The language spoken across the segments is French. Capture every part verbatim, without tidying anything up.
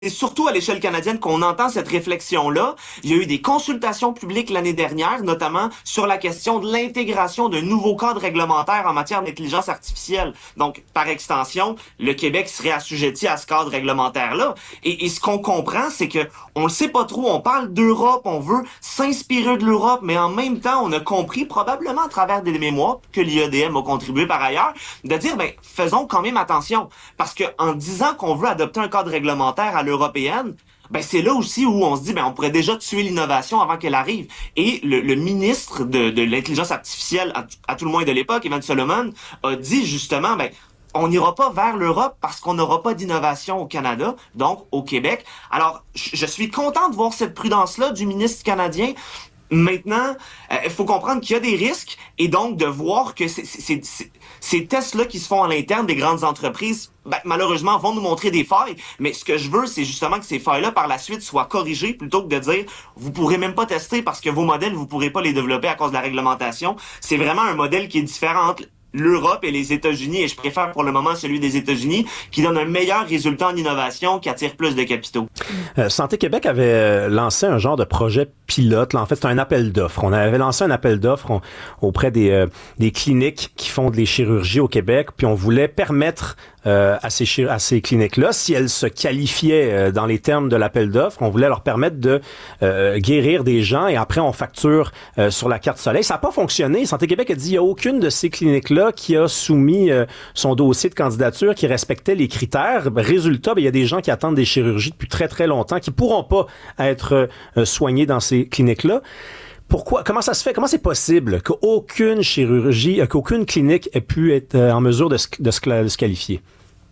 C'est surtout à l'échelle canadienne qu'on entend cette réflexion-là. Il y a eu des consultations publiques l'année dernière, notamment sur la question de l'intégration de nouveaux cadres réglementaires en matière d'intelligence artificielle. Donc, par extension, le Québec serait assujetti à ce cadre réglementaire-là. Et, et ce qu'on comprend, c'est que on le sait pas trop. On parle d'Europe, on veut s'inspirer de l'Europe, mais en même temps, on a compris, probablement à travers des mémoires que l'I A D M a contribué par ailleurs, de dire, ben, faisons quand même attention. Parce que en disant qu'on veut adopter un cadre réglementaire à européenne, ben c'est là aussi où on se dit ben on pourrait déjà tuer l'innovation avant qu'elle arrive. Et le, le ministre de, de l'intelligence artificielle, à, à tout le moins de l'époque, Evan Solomon, a dit justement ben on n'ira pas vers l'Europe parce qu'on n'aura pas d'innovation au Canada, donc au Québec. Alors, je suis content de voir cette prudence-là du ministre canadien. Maintenant, il euh, faut comprendre qu'il y a des risques et donc de voir que c'est, c'est, c'est, ces tests-là qui se font à l'interne des grandes entreprises, ben, malheureusement, vont nous montrer des failles. Mais ce que je veux, c'est justement que ces failles-là, par la suite, soient corrigées plutôt que de dire vous pourrez même pas tester parce que vos modèles, vous pourrez pas les développer à cause de la réglementation. C'est vraiment un modèle qui est différent entre l'Europe et les États-Unis, et je préfère pour le moment celui des États-Unis, qui donne un meilleur résultat en innovation, qui attire plus de capitaux. Euh, Santé Québec avait lancé un genre de projet pilote. Là, en fait, c'est un appel d'offres. On avait lancé un appel d'offres on, auprès des, euh, des cliniques qui font des chirurgies au Québec, puis on voulait permettre euh, à ces, chir- à ces cliniques-là, si elles se qualifiaient euh, dans les termes de l'appel d'offres, on voulait leur permettre de euh, guérir des gens, et après, on facture euh, sur la carte soleil. Ça n'a pas fonctionné. Santé Québec a dit il n'y a aucune de ces cliniques-là qui a soumis euh, son dossier de candidature qui respectait les critères. Résultat, ben, il y a des gens qui attendent des chirurgies depuis très, très longtemps qui pourront pas être euh, soignés dans ces cliniques-là. Pourquoi? Comment ça se fait? Comment c'est possible qu'aucune chirurgie, euh, qu'aucune clinique ait pu être euh, en mesure de se, de, se, de se qualifier?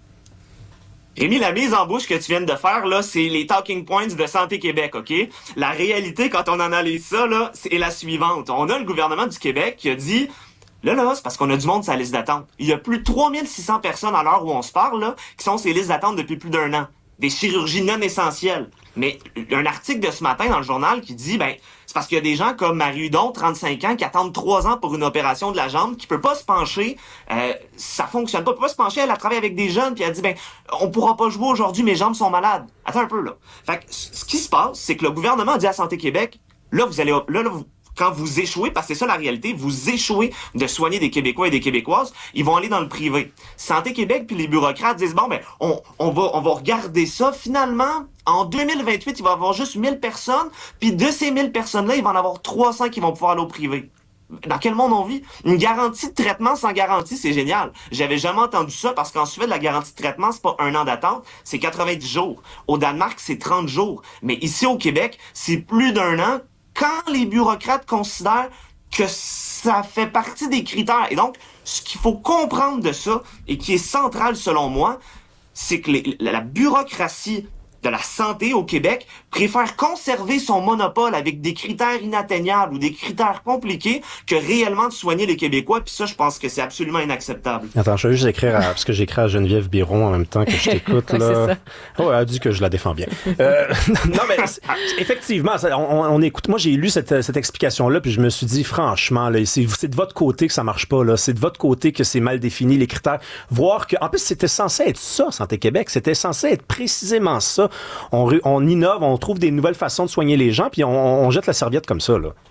Rémi, la mise en bouche que tu viens de faire, là, c'est les talking points de Santé Québec, OK? La réalité, quand on analyse ça, là, c'est la suivante. On a le gouvernement du Québec qui a dit là, là, c'est parce qu'on a du monde sur la liste d'attente. Il y a plus de trois mille six cents personnes à l'heure où on se parle, là, qui sont sur les listes d'attente depuis plus d'un an. Des chirurgies non essentielles. Mais un article de ce matin dans le journal qui dit, ben, c'est parce qu'il y a des gens comme Marie Hudon, trente-cinq ans, qui attendent trois ans pour une opération de la jambe, qui peut pas se pencher, euh, ça fonctionne pas, elle peut pas se pencher, elle a travaillé avec des jeunes, puis elle dit, ben, on pourra pas jouer aujourd'hui, mes jambes sont malades. Attends un peu, là. Fait que, ce qui se passe, c'est que le gouvernement a dit à Santé Québec, là, vous allez, là, là, vous, quand vous échouez, parce que c'est ça la réalité, vous échouez de soigner des Québécois et des Québécoises, ils vont aller dans le privé. Santé Québec puis les bureaucrates disent, bon, ben, on, on va, on va regarder ça. Finalement, en deux mille vingt-huit, il va y avoir juste mille personnes, puis de ces mille personnes-là, il va en avoir trois cents qui vont pouvoir aller au privé. Dans quel monde on vit? Une garantie de traitement sans garantie, c'est génial. J'avais jamais entendu ça parce qu'en Suède, la garantie de traitement, c'est pas un an d'attente, c'est quatre-vingt-dix jours. Au Danemark, c'est trente jours. Mais ici, au Québec, c'est plus d'un an quand les bureaucrates considèrent que ça fait partie des critères. Et donc, ce qu'il faut comprendre de ça, et qui est central selon moi, c'est que les, la bureaucratie de la santé au Québec préfère conserver son monopole avec des critères inatteignables ou des critères compliqués que réellement de soigner les Québécois. Puis ça, je pense que c'est absolument inacceptable. Attends, je vais juste écrire à, parce que j'écris à Geneviève Biron en même temps que je t'écoute. Ouais, là. Oh, elle a dit que je la défends bien. euh, non, mais effectivement, ça, on, on écoute. Moi, j'ai lu cette, cette explication-là, puis je me suis dit, franchement, là, c'est, c'est de votre côté que ça marche pas. Là. C'est de votre côté que c'est mal défini, les critères. Voir que, en plus, c'était censé être ça, Santé Québec. C'était censé être précisément ça. On, on innove, on trouve des nouvelles façons de soigner les gens, puis on, on jette la serviette comme ça, là.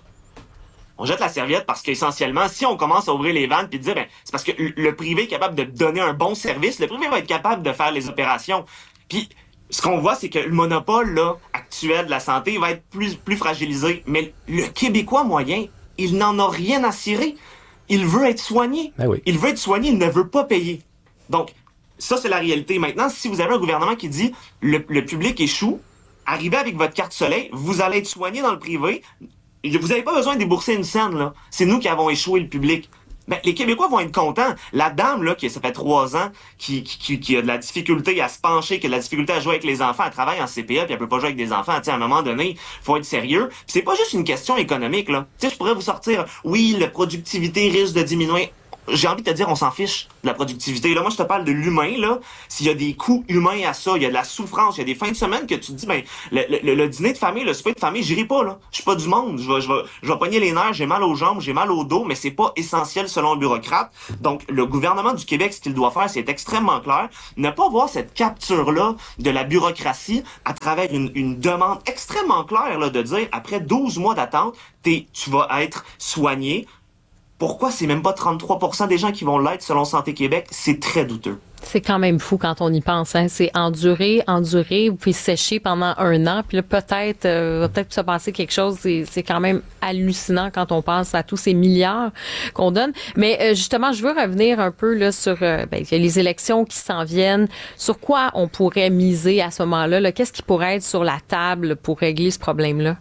On jette la serviette parce qu'essentiellement, si on commence à ouvrir les vannes puis de dire, ben, c'est parce que le privé est capable de donner un bon service, le privé va être capable de faire les opérations. Puis, ce qu'on voit, c'est que le monopole, là, actuel de la santé va être plus, plus fragilisé. Mais le Québécois moyen, il n'en a rien à cirer. Il veut être soigné. Ben oui. Il veut être soigné, il ne veut pas payer. Donc, ça, c'est la réalité. Maintenant, si vous avez un gouvernement qui dit le, le public échoue, arrivez avec votre carte soleil, vous allez être soigné dans le privé. Vous n'avez pas besoin de débourser une scène, là. C'est nous qui avons échoué le public. Ben, les Québécois vont être contents. La dame, là, qui, ça fait trois ans, qui, qui, qui a de la difficulté à se pencher, qui a de la difficulté à jouer avec les enfants, elle travaille en C P A, puis elle peut pas jouer avec des enfants. T'sais, à un moment donné, faut être sérieux. Puis c'est pas juste une question économique, là. Tu sais, je pourrais vous sortir, oui, la productivité risque de diminuer. j'ai envie de te dire, on s'en fiche de la productivité. Là, moi, je te parle de l'humain, là. S'il y a des coûts humains à ça, il y a de la souffrance, il y a des fins de semaine que tu te dis, ben, le, le, le dîner de famille, le souper de famille, j'irai pas, là. Je suis pas du monde. Je vais, je vais, je vais pogner les nerfs, j'ai mal aux jambes, j'ai mal au dos, mais c'est pas essentiel selon le bureaucrate. Donc, le gouvernement du Québec, ce qu'il doit faire, c'est extrêmement clair. Ne pas voir cette capture-là de la bureaucratie à travers une, une demande extrêmement claire, là, de dire, après douze mois d'attente, t'es, tu vas être soigné. Pourquoi c'est même pas trente-trois pour cent des gens qui vont l'être selon Santé Québec? C'est très douteux. C'est quand même fou quand on y pense. Hein? C'est endurer, endurer, puis sécher pendant un an, puis là, peut-être, euh, va peut-être se passer quelque chose. C'est, c'est quand même hallucinant quand on pense à tous ces milliards qu'on donne. Mais euh, justement, je veux revenir un peu là sur euh, ben, il y a les élections qui s'en viennent. Sur quoi on pourrait miser à ce moment-là? Là? Qu'est-ce qui pourrait être sur la table pour régler ce problème-là?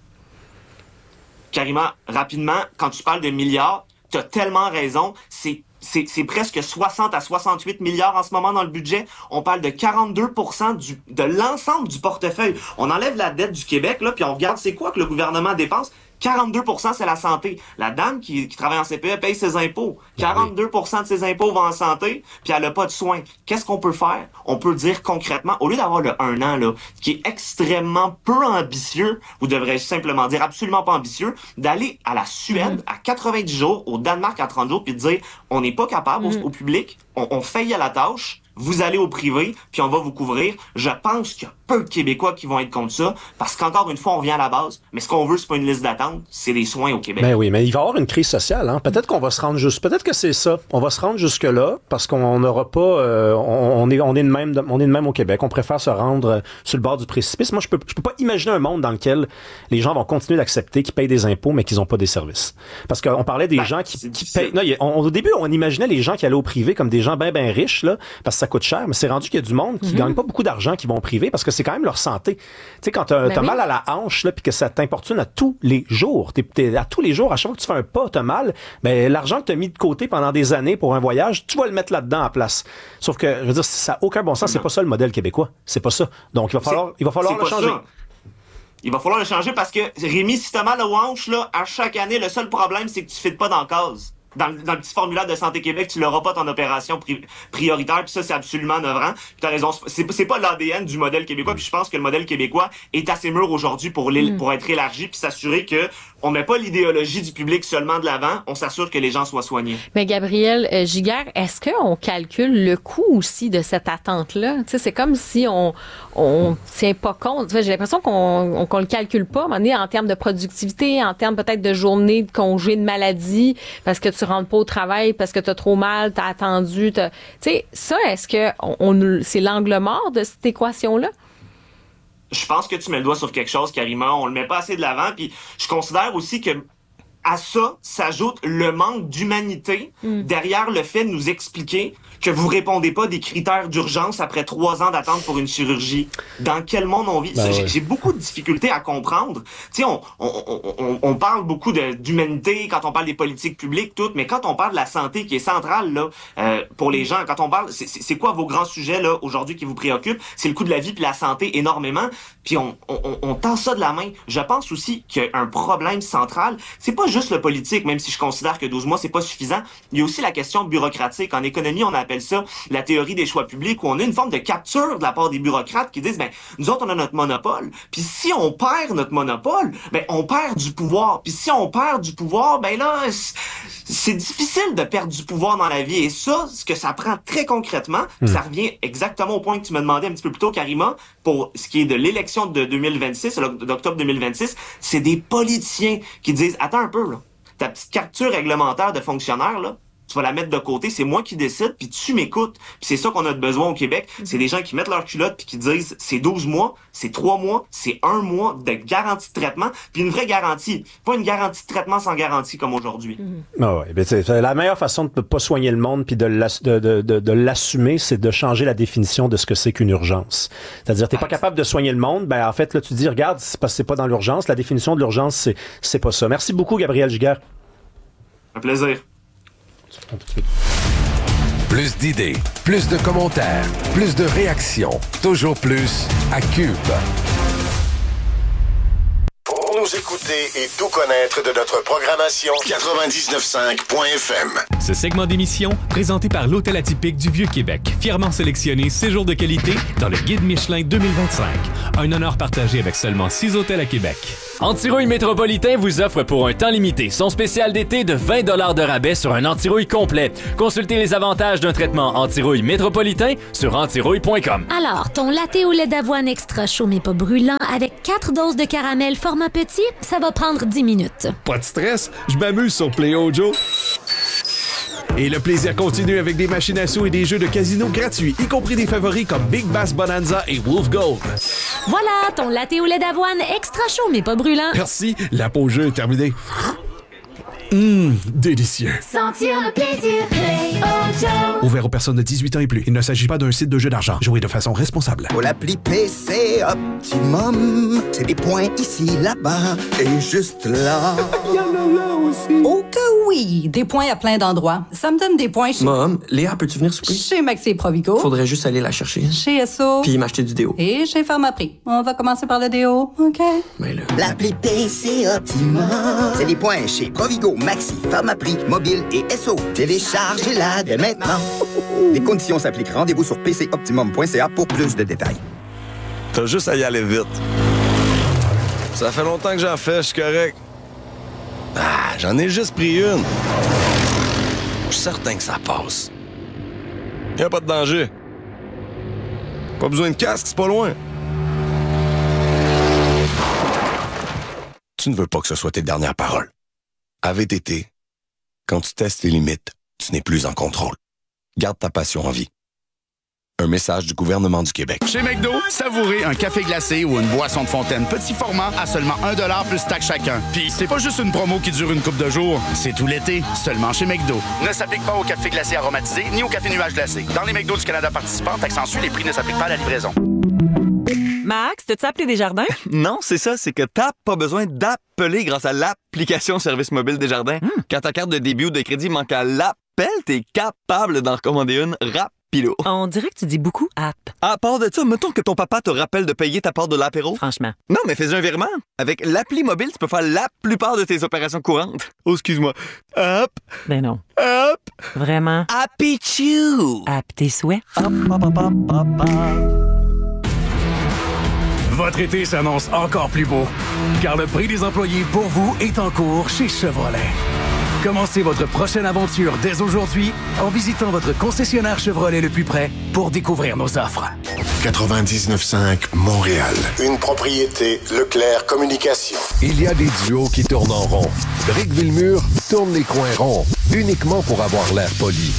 Karima, rapidement, quand tu parles de milliards, t'as tellement raison. C'est, c'est, c'est presque soixante à soixante-huit milliards en ce moment dans le budget. On parle de quarante-deux pour cent du, de l'ensemble du portefeuille. On enlève la dette du Québec, là, puis on regarde c'est quoi que le gouvernement dépense. quarante-deux pour cent, c'est la santé. La dame qui, qui travaille en C P E paye ses impôts. quarante-deux pour cent de ses impôts vont en santé, puis elle n'a pas de soins. Qu'est-ce qu'on peut faire? On peut dire concrètement, au lieu d'avoir le un an, là, qui est extrêmement peu ambitieux, ou devrais-je simplement dire absolument pas ambitieux, d'aller à la Suède à quatre-vingt-dix jours, au Danemark à trente jours, puis de dire, on n'est pas capable mm. au, au public, on, on faillit à la tâche, vous allez au privé, puis on va vous couvrir. Je pense qu'il y a peu de Québécois qui vont être contre ça, parce qu'encore une fois, on revient à la base. Mais ce qu'on veut, c'est pas une liste d'attente, c'est des soins au Québec. Ben oui, mais il va y avoir une crise sociale. Hein. Peut-être qu'on va se rendre juste, peut-être que c'est ça. On va se rendre jusque là, parce qu'on n'aura pas, euh, on, on est, on est de même, on est de même au Québec. On préfère se rendre euh, sur le bord du précipice. Moi, je peux, je peux pas imaginer un monde dans lequel les gens vont continuer d'accepter qu'ils payent des impôts, mais qu'ils n'ont pas des services. Parce qu'on parlait des ben, gens qui, qui payent. Non, on, au début, on imaginait les gens qui allaient au privé comme des gens ben ben riches là, parce que ça coûte cher. Mais c'est rendu qu'il y a du monde qui mm-hmm. gagne pas beaucoup d'argent qui vont au privé parce que c'est quand même leur santé. Tu sais, quand t'as, ben t'as oui. mal à la hanche, là, puis que ça t'importune à tous les jours, t'es, t'es, à tous les jours, à chaque fois que tu fais un pas, t'as mal, ben, l'argent que t'as mis de côté pendant des années pour un voyage, tu vas le mettre là-dedans en place. Sauf que, je veux dire, ça n'a aucun bon sens, c'est pas ça le modèle québécois. C'est pas ça. Donc, il va falloir, il va falloir le changer. Ça. Il va falloir le changer parce que, Rémi, si t'as mal aux hanches, là, à chaque année, le seul problème, c'est que tu fites pas dans la case. Dans, dans le petit formulaire de Santé Québec, tu l'auras pas ton opération pri- prioritaire, puis ça, c'est absolument navrant. Puis t'as raison, c'est, c'est pas l'A D N du modèle québécois, puis je pense que le modèle québécois est assez mûr aujourd'hui pour, mm. pour être élargi, puis s'assurer que on met pas l'idéologie du public seulement de l'avant, on s'assure que les gens soient soignés. Mais Gabriel euh, Giguère, est-ce qu'on calcule le coût aussi de cette attente-là? Tu sais, c'est comme si on on tient pas compte. J'ai l'impression qu'on on, qu'on le calcule pas, à un moment donné, en termes de productivité, en termes peut-être de journée de congé de maladie, parce que tu rentres pas au travail, parce que t'as trop mal, t'as attendu. T'as... Tu sais, ça, est-ce que on, on, c'est l'angle mort de cette équation-là? Je pense que tu mets le doigt sur quelque chose, Karima. On le met pas assez de l'avant. Puis je considère aussi que à ça s'ajoute le manque d'humanité mm. derrière le fait de nous expliquer que vous répondez pas des critères d'urgence après trois ans d'attente pour une chirurgie. Dans quel monde on vit? Ben ça, ouais. j'ai, j'ai beaucoup de difficultés à comprendre. Tu sais, on, on, on, on parle beaucoup de, d'humanité quand on parle des politiques publiques, tout, mais quand on parle de la santé qui est centrale là euh, pour les gens, quand on parle, c'est, c'est quoi vos grands sujets là aujourd'hui qui vous préoccupent? C'est le coût de la vie puis la santé énormément. Puis on, on, on tend ça de la main. Je pense aussi qu'il y a un problème central. C'est pas juste le politique, même si je considère que douze mois c'est pas suffisant. Il y a aussi la question bureaucratique. En économie, on appelle ça la théorie des choix publics, où on a une forme de capture de la part des bureaucrates qui disent, ben, nous autres, on a notre monopole. Puis si on perd notre monopole, ben, on perd du pouvoir. Puis si on perd du pouvoir, ben là, c'est difficile de perdre du pouvoir dans la vie. Et ça, ce que ça prend très concrètement, mmh. ça revient exactement au point que tu me demandais un petit peu plus tôt, Karima, pour ce qui est de l'élection de deux mille vingt-six, d'octobre deux mille vingt-six, c'est des politiciens qui disent, attends un peu, là, ta petite capture réglementaire de fonctionnaire, là, tu vas la mettre de côté, c'est moi qui décide, puis tu m'écoutes. Puis c'est ça qu'on a de besoin au Québec. Mm-hmm. C'est des gens qui mettent leur culotte puis qui disent c'est douze mois, c'est trois mois, c'est un mois de garantie de traitement, puis une vraie garantie. Pas une garantie de traitement sans garantie comme aujourd'hui. Mm-hmm. Ah ouais, ben c'est la meilleure façon de ne pas soigner le monde puis de, l'ass- de, de, de, de l'assumer, c'est de changer la définition de ce que c'est qu'une urgence. C'est-à-dire, t'es pas capable de soigner le monde, ben en fait, là, tu dis, regarde, c'est pas, c'est pas dans l'urgence, la définition de l'urgence, c'est, c'est pas ça. Merci beaucoup, Gabriel Giguère. Un plaisir. Plus d'idées, plus de commentaires, plus de réactions. Toujours plus à Cube. Pour nous nous écouter et tout connaître de notre programmation. quatre-vingt-dix-neuf cinq point F M. Ce segment d'émission, présenté par l'Hôtel Atypique du Vieux-Québec, fièrement sélectionné séjour de qualité dans le Guide Michelin deux mille vingt-cinq. Un honneur partagé avec seulement six hôtels à Québec. Antirouille Métropolitain vous offre pour un temps limité son spécial d'été de vingt dollars de rabais sur un antirouille complet. Consultez les avantages d'un traitement antirouille métropolitain sur antirouille point com. Alors, ton latte au lait d'avoine extra chaud mais pas brûlant avec quatre doses de caramel format petit, ça va prendre dix minutes. Pas de stress, je m'amuse sur Play-O-Joe. Et le plaisir continue avec des machines à sous et des jeux de casino gratuits, y compris des favoris comme Big Bass Bonanza et Wolf Gold. Voilà, ton latte au lait d'avoine extra chaud mais pas brûlant. Merci, la pause jeu est terminée. Hum, délicieux. Sentir le plaisir, Play-O-Joe. Ouvert aux personnes de dix-huit ans et plus. Il ne s'agit pas d'un site de jeu d'argent. Jouez de façon responsable. Pour l'appli P C Optimum, c'est des points ici, là-bas et juste là. Il y en a là aussi. Oh que oui! Des points à plein d'endroits. Ça me donne des points chez... Mom, Léa, peux-tu venir souper? Chez Maxi et Provigo. Faudrait juste aller la chercher. Chez S O. Puis m'acheter du déo. Et chez Pharmaprix. On va commencer par le déo, OK? Mais là... L'appli P C Optimum, c'est des points chez Provigo, Maxi, Pharmaprix, Mobile et S O. Téléchargez-la dès maintenant. Les conditions s'appliquent. Rendez-vous sur p c optimum point c a pour plus de détails. T'as juste à y aller vite. Ça fait longtemps que j'en fais, je suis correct. Ah, j'en ai juste pris une. Je suis certain que ça passe. Y a pas de danger. Pas besoin de casque, c'est pas loin. Tu ne veux pas que ce soit tes dernières paroles. À V T T, quand tu testes les limites, tu n'es plus en contrôle. Garde ta passion en vie. Un message du gouvernement du Québec. Chez McDo, savourez un café glacé ou une boisson de fontaine petit format à seulement un dollar plus taxe chacun. Puis c'est pas juste une promo qui dure une couple de jours, c'est tout l'été, seulement chez McDo. Ne s'applique pas au café glacé aromatisé ni au café nuage glacé. Dans les McDo du Canada participants, taxe en sus, les prix ne s'appliquent pas à la livraison. Max, t'as-tu appelé Desjardins? Non, c'est ça, c'est que t'as pas besoin d'appeler grâce à l'application Service mobile Desjardins. Hmm. Quand ta carte de débit ou de crédit manque à l'appel, t'es capable d'en recommander une rapido. On dirait que tu dis beaucoup app. À part de ça, mettons que ton papa te rappelle de payer ta part de l'apéro. Franchement. Non, mais fais un virement. Avec l'appli mobile, tu peux faire la plupart de tes opérations courantes. Oh, excuse-moi. App. Ben non. App. Vraiment. Appichou. App tes souhaits. Hop, hop, hop, hop, hop, hop. Votre été s'annonce encore plus beau, car le prix des employés pour vous est en cours chez Chevrolet. Commencez votre prochaine aventure dès aujourd'hui en visitant votre concessionnaire Chevrolet le plus près pour découvrir nos offres. quatre-vingt-dix-neuf cinq Montréal. Une propriété Leclerc Communication. Il y a des duos qui tournent en rond. Rick Villemur tourne les coins ronds, uniquement pour avoir l'air poli.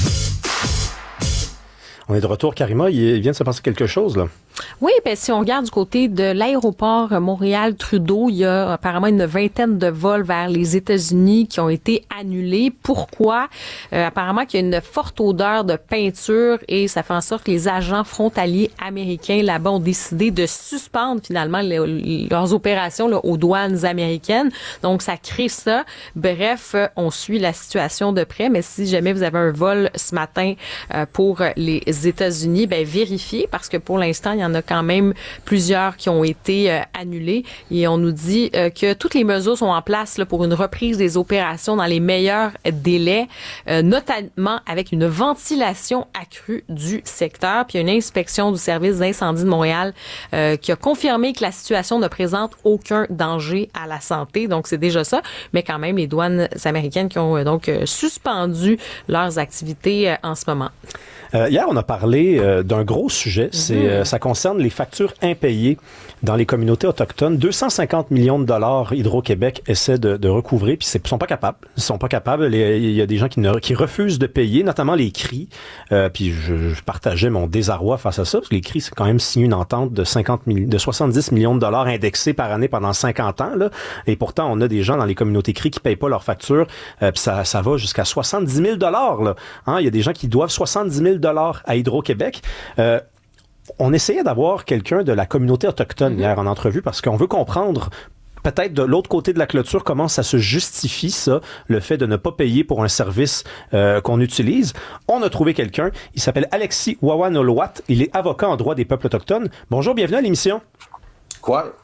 On est de retour, Karima. Il vient de se passer quelque chose, là. Oui, ben si on regarde du côté de l'aéroport Montréal-Trudeau, il y a apparemment une vingtaine de vols vers les États-Unis qui ont été annulés. Pourquoi? Euh, apparemment qu'il y a une forte odeur de peinture et ça fait en sorte que les agents frontaliers américains là-bas ont décidé de suspendre finalement les, leurs opérations là, aux douanes américaines. Donc, ça crée ça. Bref, on suit la situation de près, mais si jamais vous avez un vol ce matin euh, pour les États-Unis, ben vérifiez parce que pour l'instant, il y en a quand même plusieurs qui ont été euh, annulés et on nous dit euh, que toutes les mesures sont en place là, pour une reprise des opérations dans les meilleurs délais, euh, notamment avec une ventilation accrue du secteur. Puis il y a une inspection du service d'incendie de Montréal euh, qui a confirmé que la situation ne présente aucun danger à la santé. Donc c'est déjà ça, mais quand même les douanes américaines qui ont euh, donc euh, suspendu leurs activités euh, en ce moment. Euh, hier, on a parlé euh, d'un gros sujet. C'est, mmh. euh, ça concerne les factures impayées dans les communautés autochtones. deux cent cinquante millions de dollars Hydro-Québec essaie de, de recouvrer, puis ils sont pas capables. Ils sont pas capables. Il y a des gens qui, ne, qui refusent de payer, notamment les C R I. Euh, puis je, je partageais mon désarroi face à ça, parce que les C R I, c'est quand même signé une entente de cinquante mille, de soixante-dix millions de dollars indexés par année pendant cinquante ans. Là. Et pourtant, on a des gens dans les communautés C R I qui payent pas leurs factures. Euh, puis ça, ça va jusqu'à soixante-dix mille dollars. Là. Hein? Il y a des gens qui doivent soixante-dix mille dollars à Hydro-Québec. Euh, on essayait d'avoir quelqu'un de la communauté autochtone mm-hmm. hier en entrevue parce qu'on veut comprendre peut-être de l'autre côté de la clôture comment ça se justifie, ça, le fait de ne pas payer pour un service euh, qu'on utilise. On a trouvé quelqu'un, il s'appelle Alexis Wawan-Olowat, il est avocat en droit des peuples autochtones. Bonjour, bienvenue à l'émission. Quoi?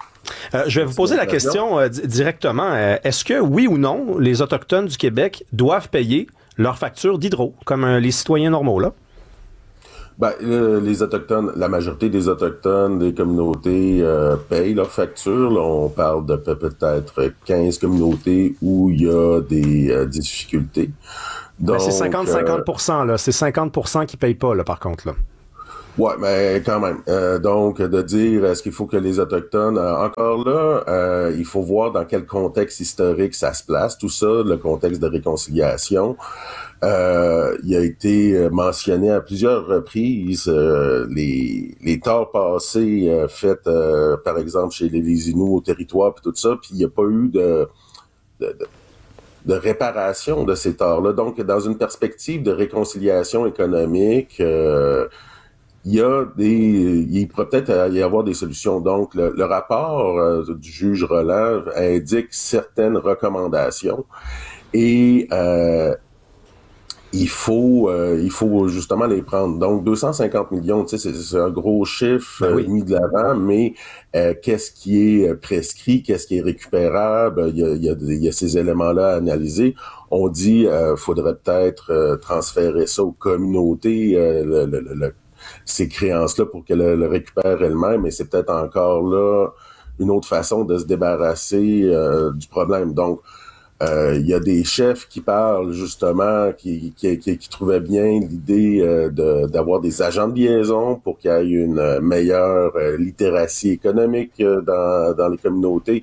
Euh, je vais vous poser la question euh, d- directement. Euh, est-ce que, oui ou non, les Autochtones du Québec doivent payer leur facture d'hydro, comme euh, les citoyens normaux, là? Ben, euh, les Autochtones, la majorité des Autochtones, des communautés euh, payent leurs factures. Là, on parle de pe- peut-être quinze communautés où il y a des euh, difficultés. Donc, Ben, c'est cinquante cinquante pour cent, là. C'est cinquante pour cent qui payent pas, là, par contre, là. Ouais, mais quand même. Euh, donc, de dire, est-ce qu'il faut que les Autochtones... euh, encore là, euh, il faut voir dans quel contexte historique ça se place. Tout ça, le contexte de réconciliation. Euh, il a été mentionné à plusieurs reprises euh, les, les torts passés euh, faits, euh, par exemple, chez les, les Inuits au territoire, puis tout ça, puis il n'y a pas eu de... de, de de réparation de ces torts-là. Donc, dans une perspective de réconciliation économique... Euh, il y a des, il pourrait peut-être y avoir des solutions. Donc, le, le rapport euh, du juge Roland indique certaines recommandations et euh, il faut, euh, il faut justement les prendre. Donc, deux cent cinquante millions, tu sais, c'est, c'est un gros chiffre ben oui. euh, mis de l'avant, mais euh, qu'est-ce qui est prescrit, qu'est-ce qui est récupérable? Il y a, il y a, il y a ces éléments-là à analyser. On dit, euh, faudrait peut-être euh, transférer ça aux communautés, euh, le, le, le ces créances-là pour qu'elle le récupère elle-même, et c'est peut-être encore là une autre façon de se débarrasser euh, du problème. Donc, euh, il y a des chefs qui parlent justement, qui, qui, qui, qui trouvaient bien l'idée euh, de, d'avoir des agents de liaison pour qu'il y ait une meilleure euh, littératie économique euh, dans, dans les communautés.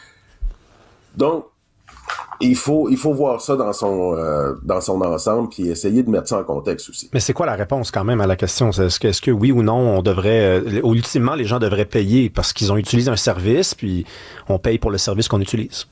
Donc, Il faut, il faut voir ça dans son, euh, dans son ensemble puis essayer de mettre ça en contexte aussi. Mais c'est quoi la réponse quand même à la question? Est-ce que, est-ce que oui ou non, on devrait, euh, ultimement, les gens devraient payer parce qu'ils ont utilisé un service puis on paye pour le service qu'on utilise?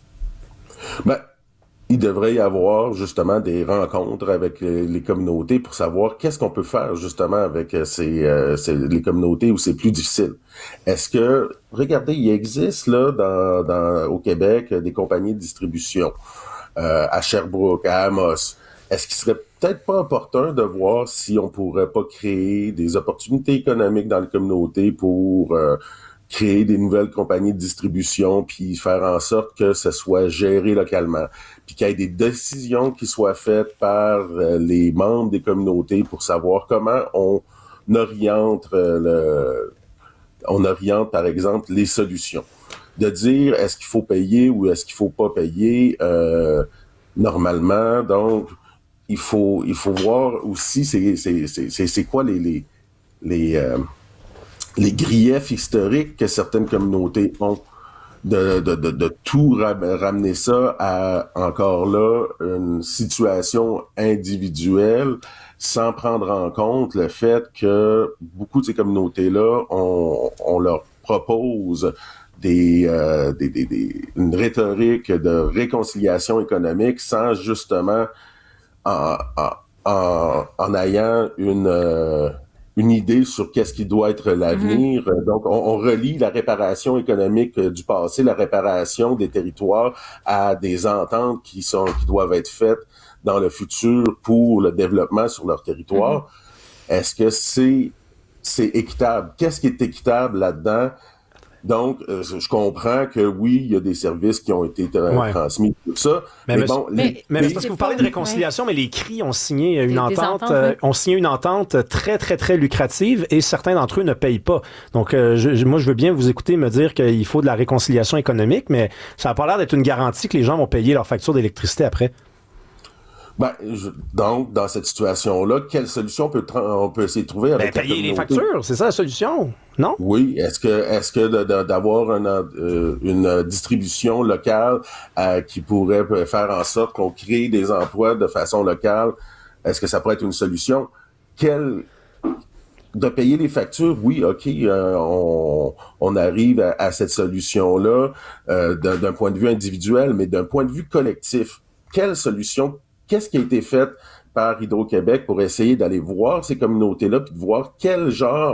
Ben, il devrait y avoir justement des rencontres avec les, les communautés pour savoir qu'est-ce qu'on peut faire justement avec ces, euh, ces, les communautés où c'est plus difficile. Est-ce que, regardez, il existe là dans, dans au Québec des compagnies de distribution euh, à Sherbrooke, à Amos. Est-ce qu'il serait peut-être pas opportun de voir si on pourrait pas créer des opportunités économiques dans les communautés pour euh, créer des nouvelles compagnies de distribution, puis faire en sorte que ce soit géré localement, puis qu'il y ait des décisions qui soient faites par euh, les membres des communautés pour savoir comment on oriente euh, le, on oriente par exemple les solutions. De dire est-ce qu'il faut payer ou est-ce qu'il faut pas payer euh, normalement. Donc il faut il faut voir aussi c'est c'est c'est c'est, c'est quoi les les les euh, les griefs historiques que certaines communautés ont, de, de, de, de tout ramener ça à, encore là, une situation individuelle sans prendre en compte le fait que beaucoup de ces communautés-là, on, on leur propose des, euh, des, des, des, une rhétorique de réconciliation économique sans justement en, en, en, en ayant une... Euh, une idée sur qu'est-ce qui doit être l'avenir. Mm-hmm. Donc, on, on relie la réparation économique du passé, la réparation des territoires à des ententes qui sont qui doivent être faites dans le futur pour le développement sur leur territoire. Mm-hmm. Est-ce que c'est c'est équitable? Qu'est-ce qui est équitable là-dedans? Donc, euh, je comprends que oui, il y a des services qui ont été euh, ouais. transmis, tout ça. Mais, mais bon, mais, les, mais, mais parce que vous parlez de réconciliation, ouais. mais les C R I ont signé une des, entente, des ententes, euh, ouais. ont signé une entente très, très, très lucrative et certains d'entre eux ne payent pas. Donc, euh, je, moi, je veux bien vous écouter me dire qu'il faut de la réconciliation économique, mais ça n'a pas l'air d'être une garantie que les gens vont payer leur facture d'électricité après. Ben, je, donc, dans cette situation-là, quelle solution on peut, on peut essayer de trouver avec ben, payer les factures, c'est ça la solution, non? Oui. Est-ce que, est-ce que de, de, d'avoir une, euh, une distribution locale euh, qui pourrait faire en sorte qu'on crée des emplois de façon locale, est-ce que ça pourrait être une solution? Quelle... De payer les factures, oui, OK, euh, on, on arrive à, à cette solution-là euh, d'un, d'un point de vue individuel, mais d'un point de vue collectif, quelle solution? Qu'est-ce qui a été fait par Hydro-Québec pour essayer d'aller voir ces communautés-là puis de voir quel genre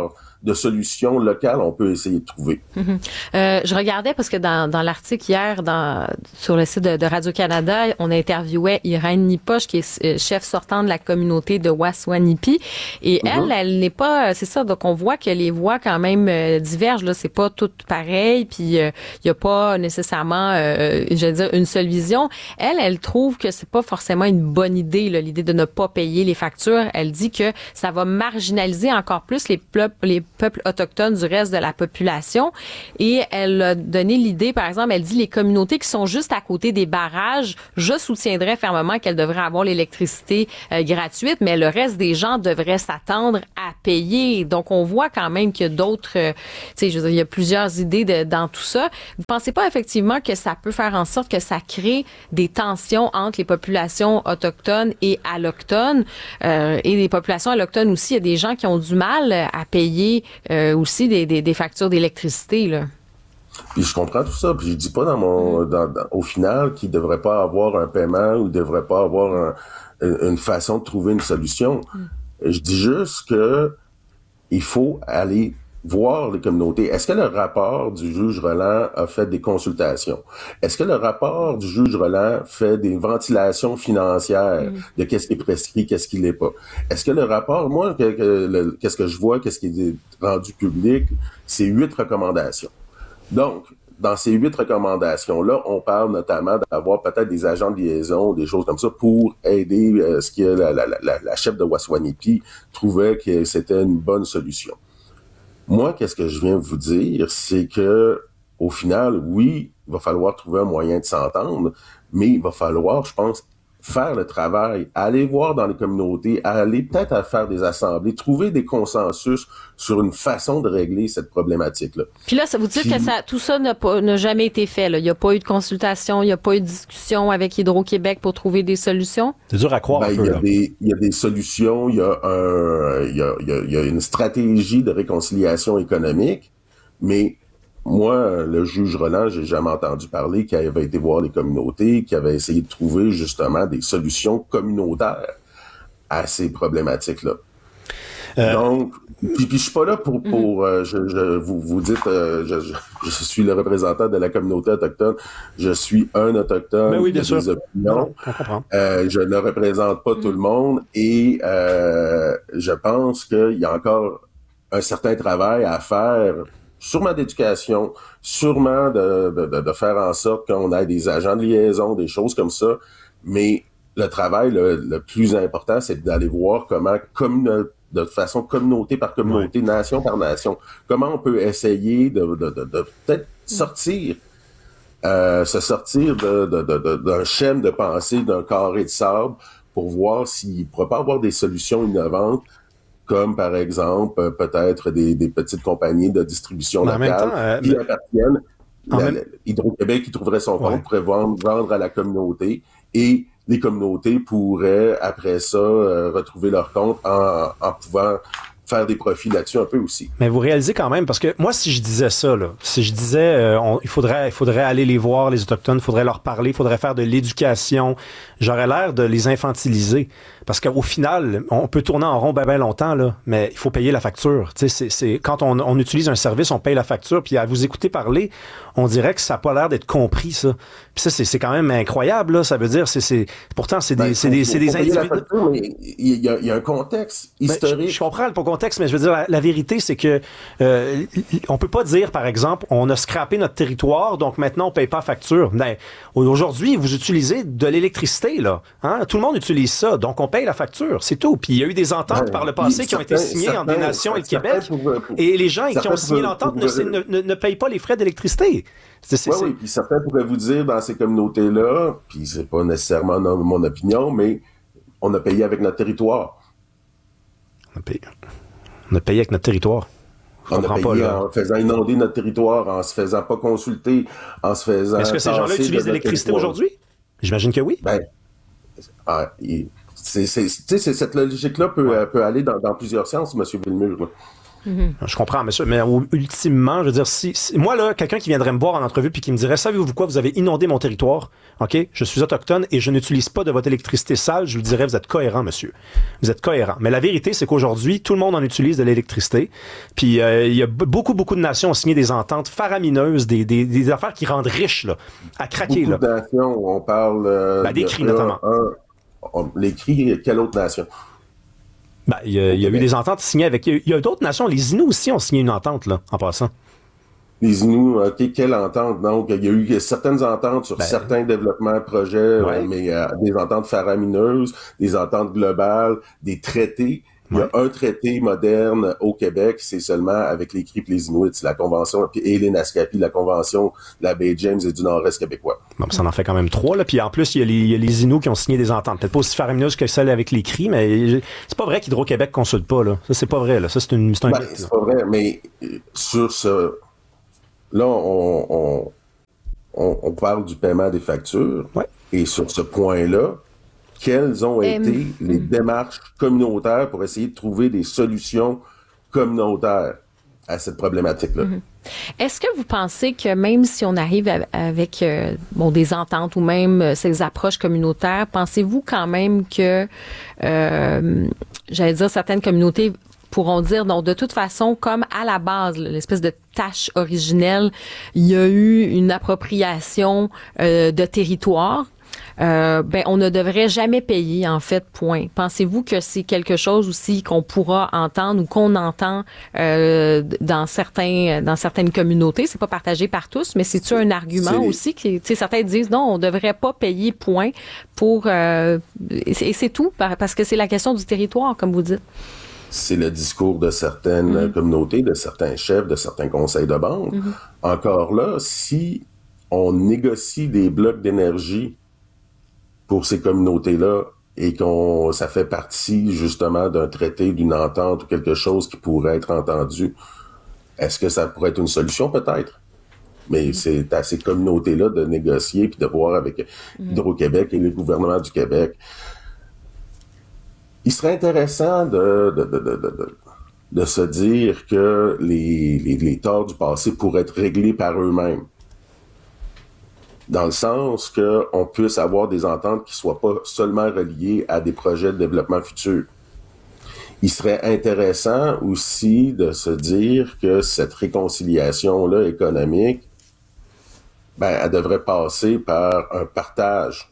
de solutions locales on peut essayer de trouver. Mm-hmm. Euh, je regardais parce que dans, dans l'article hier dans, sur le site de, de Radio-Canada, on a interviewé Irène Nipoche, qui est chef sortant de la communauté de Waswanipi. Et mm-hmm. elle, elle n'est pas... C'est ça, donc on voit que les voix quand même euh, divergent. Là, c'est pas toutes pareilles, puis il euh, y a pas nécessairement, euh, je veux dire, une seule vision. Elle, elle trouve que c'est pas forcément une bonne idée, là, l'idée de ne pas payer les factures. Elle dit que ça va marginaliser encore plus les peuples, les peuples autochtones du reste de la population. Et elle a donné l'idée, par exemple, elle dit les communautés qui sont juste à côté des barrages, je soutiendrais fermement qu'elles devraient avoir l'électricité euh, gratuite, mais le reste des gens devraient s'attendre à payer. Donc, on voit quand même qu'il y a d'autres, euh, tu sais, je veux dire, il y a plusieurs idées de, dans tout ça. Vous pensez pas effectivement que ça peut faire en sorte que ça crée des tensions entre les populations autochtones et allochtones, euh, et les populations allochtones aussi, il y a des gens qui ont du mal à payer euh, aussi des, des, des factures d'électricité, là. Puis je comprends tout ça, puis je dis pas dans mon dans, dans, au final qu'il devrait pas avoir un paiement ou devrait pas avoir un, une façon de trouver une solution. Mm. Je dis juste que il faut aller voir les communautés. Est-ce que le rapport du juge Roland a fait des consultations? Est-ce que le rapport du juge Roland fait des ventilations financières mm. de qu'est-ce qui est prescrit, qu'est-ce qui l'est pas? Est-ce que le rapport, moi, que, que, le, qu'est-ce que je vois, qu'est-ce qui est rendu public, c'est huit recommandations. Donc, dans ces huit recommandations-là, on parle notamment d'avoir peut-être des agents de liaison, des choses comme ça, pour aider euh, ce que la, la, la, la chef de Waswanipi trouvait que c'était une bonne solution. Moi, qu'est-ce que je viens vous dire, c'est que au final, oui, il va falloir trouver un moyen de s'entendre, mais il va falloir, je pense, faire le travail, aller voir dans les communautés, aller peut-être à faire des assemblées, trouver des consensus sur une façon de régler cette problématique-là. Puis là, ça vous dit Puis, que ça, tout ça n'a pas, n'a jamais été fait, là. Il n'y a pas eu de consultation, il n'y a pas eu de discussion avec Hydro-Québec pour trouver des solutions? C'est dur à croire ben, un peu, il y a là. des, il y a des solutions, il y a un, il y a, il y a, il y a une stratégie de réconciliation économique, mais moi, le juge Roland, j'ai jamais entendu parler qu'il avait été voir les communautés, qu'il avait essayé de trouver justement des solutions communautaires à ces problématiques-là. Euh... Donc, puis, puis je suis pas là pour, pour euh, je, je, vous, vous dites, euh, je, je, je suis le représentant de la communauté autochtone, je suis un autochtone, ben oui, bien sûr. Des opinions, on comprend. Euh, je ne représente pas mm. tout le monde et euh, je pense qu'il y a encore un certain travail à faire, sûrement d'éducation, sûrement de, de, de faire en sorte qu'on ait des agents de liaison, des choses comme ça. Mais le travail le, le plus important, c'est d'aller voir comment, commune, de façon communauté par communauté, ouais. nation par nation, comment on peut essayer de, de, de, de peut-être sortir, euh, se sortir de, de, de, de, d'un schème de pensée, d'un carré de sable, pour voir s'il ne pourrait pas avoir des solutions innovantes, comme par exemple euh, peut-être des, des petites compagnies de distribution mais locale temps, euh, qui mais... appartiennent. La, même... la, Hydro-Québec qui trouverait son compte ouais. pourrait vendre, vendre à la communauté et les communautés pourraient après ça euh, retrouver leur compte en, en pouvant faire des profits là-dessus un peu aussi. Mais vous réalisez quand même, parce que moi, si je disais ça, là, si je disais euh, on, il faudrait il faudrait aller les voir, les Autochtones, il faudrait leur parler, il faudrait faire de l'éducation, j'aurais l'air de les infantiliser. Parce qu'au final, on peut tourner en rond bien ben longtemps, là, mais il faut payer la facture. Tu sais, c'est, c'est, quand on, on utilise un service, on paye la facture, puis à vous écouter parler, on dirait que ça n'a pas l'air d'être compris, ça. Puis ça, c'est, c'est quand même incroyable, là. Ça veut dire, c'est, c'est pourtant, c'est des, ben, c'est des, c'est des individus. Il y, a, il y a un contexte historique. Ben, je, je comprends le contexte, mais je veux dire, la, la vérité, c'est que euh, on peut pas dire, par exemple, on a scrappé notre territoire, donc maintenant on paye pas facture. Ben, aujourd'hui, vous utilisez de l'électricité, là. Hein? Tout le monde utilise ça, donc on paye la facture, c'est tout. Puis il y a eu des ententes ben, par le passé qui ont été signées certains, entre des nations et le Québec, pour, pour, et les gens qui ont signé l'entente ne, ne, ne, ne payent pas les frais d'électricité. C'est, c'est, oui, c'est... oui, puis certains pourraient vous dire dans ces communautés-là, puis c'est pas nécessairement mon opinion, mais on a payé avec notre territoire. On a payé, on a payé avec notre territoire. On a payé pas, là. En faisant inonder notre territoire, en se faisant pas consulter, en se faisant... Est-ce que ces gens-là utilisent l'électricité aujourd'hui? J'imagine que oui. Ben, ah, il... C'est, c'est, c'est, c'est, cette logique-là peut, ouais. peut aller dans, dans plusieurs sens, M. Villemur. Mm-hmm. Je comprends, mais, mais ultimement, je veux dire, si, si moi, là, quelqu'un qui viendrait me voir en entrevue puis qui me dirait, savez-vous quoi, vous avez inondé mon territoire, OK? Je suis autochtone et je n'utilise pas de votre électricité sale, je lui dirais, vous êtes cohérent, monsieur. Vous êtes cohérent. Mais la vérité, c'est qu'aujourd'hui, tout le monde en utilise de l'électricité. Puis euh, il y a beaucoup, beaucoup de nations ont signé des ententes faramineuses, des, des, des affaires qui rendent riches, là, à craquer. Beaucoup là. de nations, on parle... Euh, ben, des cris, notamment. Un, on, les cris, quelle autre nation? Ben, il y a, il y a eu des ententes signées avec... Il y a, a d'autres nations. Les Inuits aussi ont signé une entente, là, en passant. Les Inuits, OK, quelle entente? Donc, il y a eu certaines ententes sur ben, certains développements, projets, ouais. euh, mais euh, des ententes faramineuses, des ententes globales, des traités. Il y a un traité moderne au Québec, c'est seulement avec les Cris et les Inuits, c'est la Convention, et les Naskapi, la Convention de la baie James et du Nord-Est québécois. Bon, ça en fait quand même trois, là. Puis en plus, il y a les, il y a les Inuits qui ont signé des ententes. Peut-être pas aussi faramineuses que celles avec les Cris, mais c'est pas vrai qu'Hydro-Québec consulte pas, là. Ça, c'est pas vrai, là. Ça, c'est, une, c'est un ben, mythe, c'est pas vrai, mais sur ce... Là, on, on, on, on parle du paiement des factures. Ouais. Et sur ce point-là, quelles ont été euh, les démarches communautaires pour essayer de trouver des solutions communautaires à cette problématique-là? Mm-hmm. Est-ce que vous pensez que même si on arrive avec euh, bon des ententes ou même euh, ces approches communautaires, pensez-vous quand même que, euh, j'allais dire, certaines communautés pourront dire, donc de toute façon, comme à la base, l'espèce de tâche originelle, il y a eu une appropriation euh, de territoire, Euh, ben on ne devrait jamais payer, en fait, point. Pensez-vous que c'est quelque chose aussi qu'on pourra entendre ou qu'on entend euh, dans certains dans certaines communautés? C'est pas partagé par tous, mais c'est-tu un argument c'est... aussi qui, tu sais, certains disent non, on devrait pas payer, point, pour euh, et c'est tout, parce que c'est la question du territoire, comme vous dites. C'est le discours de certaines mmh. communautés, de certains chefs, de certains conseils de bande. Mmh. Encore là, si on négocie des blocs d'énergie pour ces communautés-là et qu'on ça fait partie justement d'un traité, d'une entente ou quelque chose qui pourrait être entendu, est-ce que ça pourrait être une solution? Peut-être. Mais mmh. c'est à ces communautés-là de négocier puis de voir avec mmh. Hydro-Québec et le gouvernement du Québec. Il serait intéressant de, de, de, de, de, de se dire que les, les, les torts du passé pourraient être réglés par eux-mêmes. Dans le sens qu'on puisse avoir des ententes qui ne soient pas seulement reliées à des projets de développement futur. Il serait intéressant aussi de se dire que cette réconciliation-là économique, ben, elle devrait passer par un partage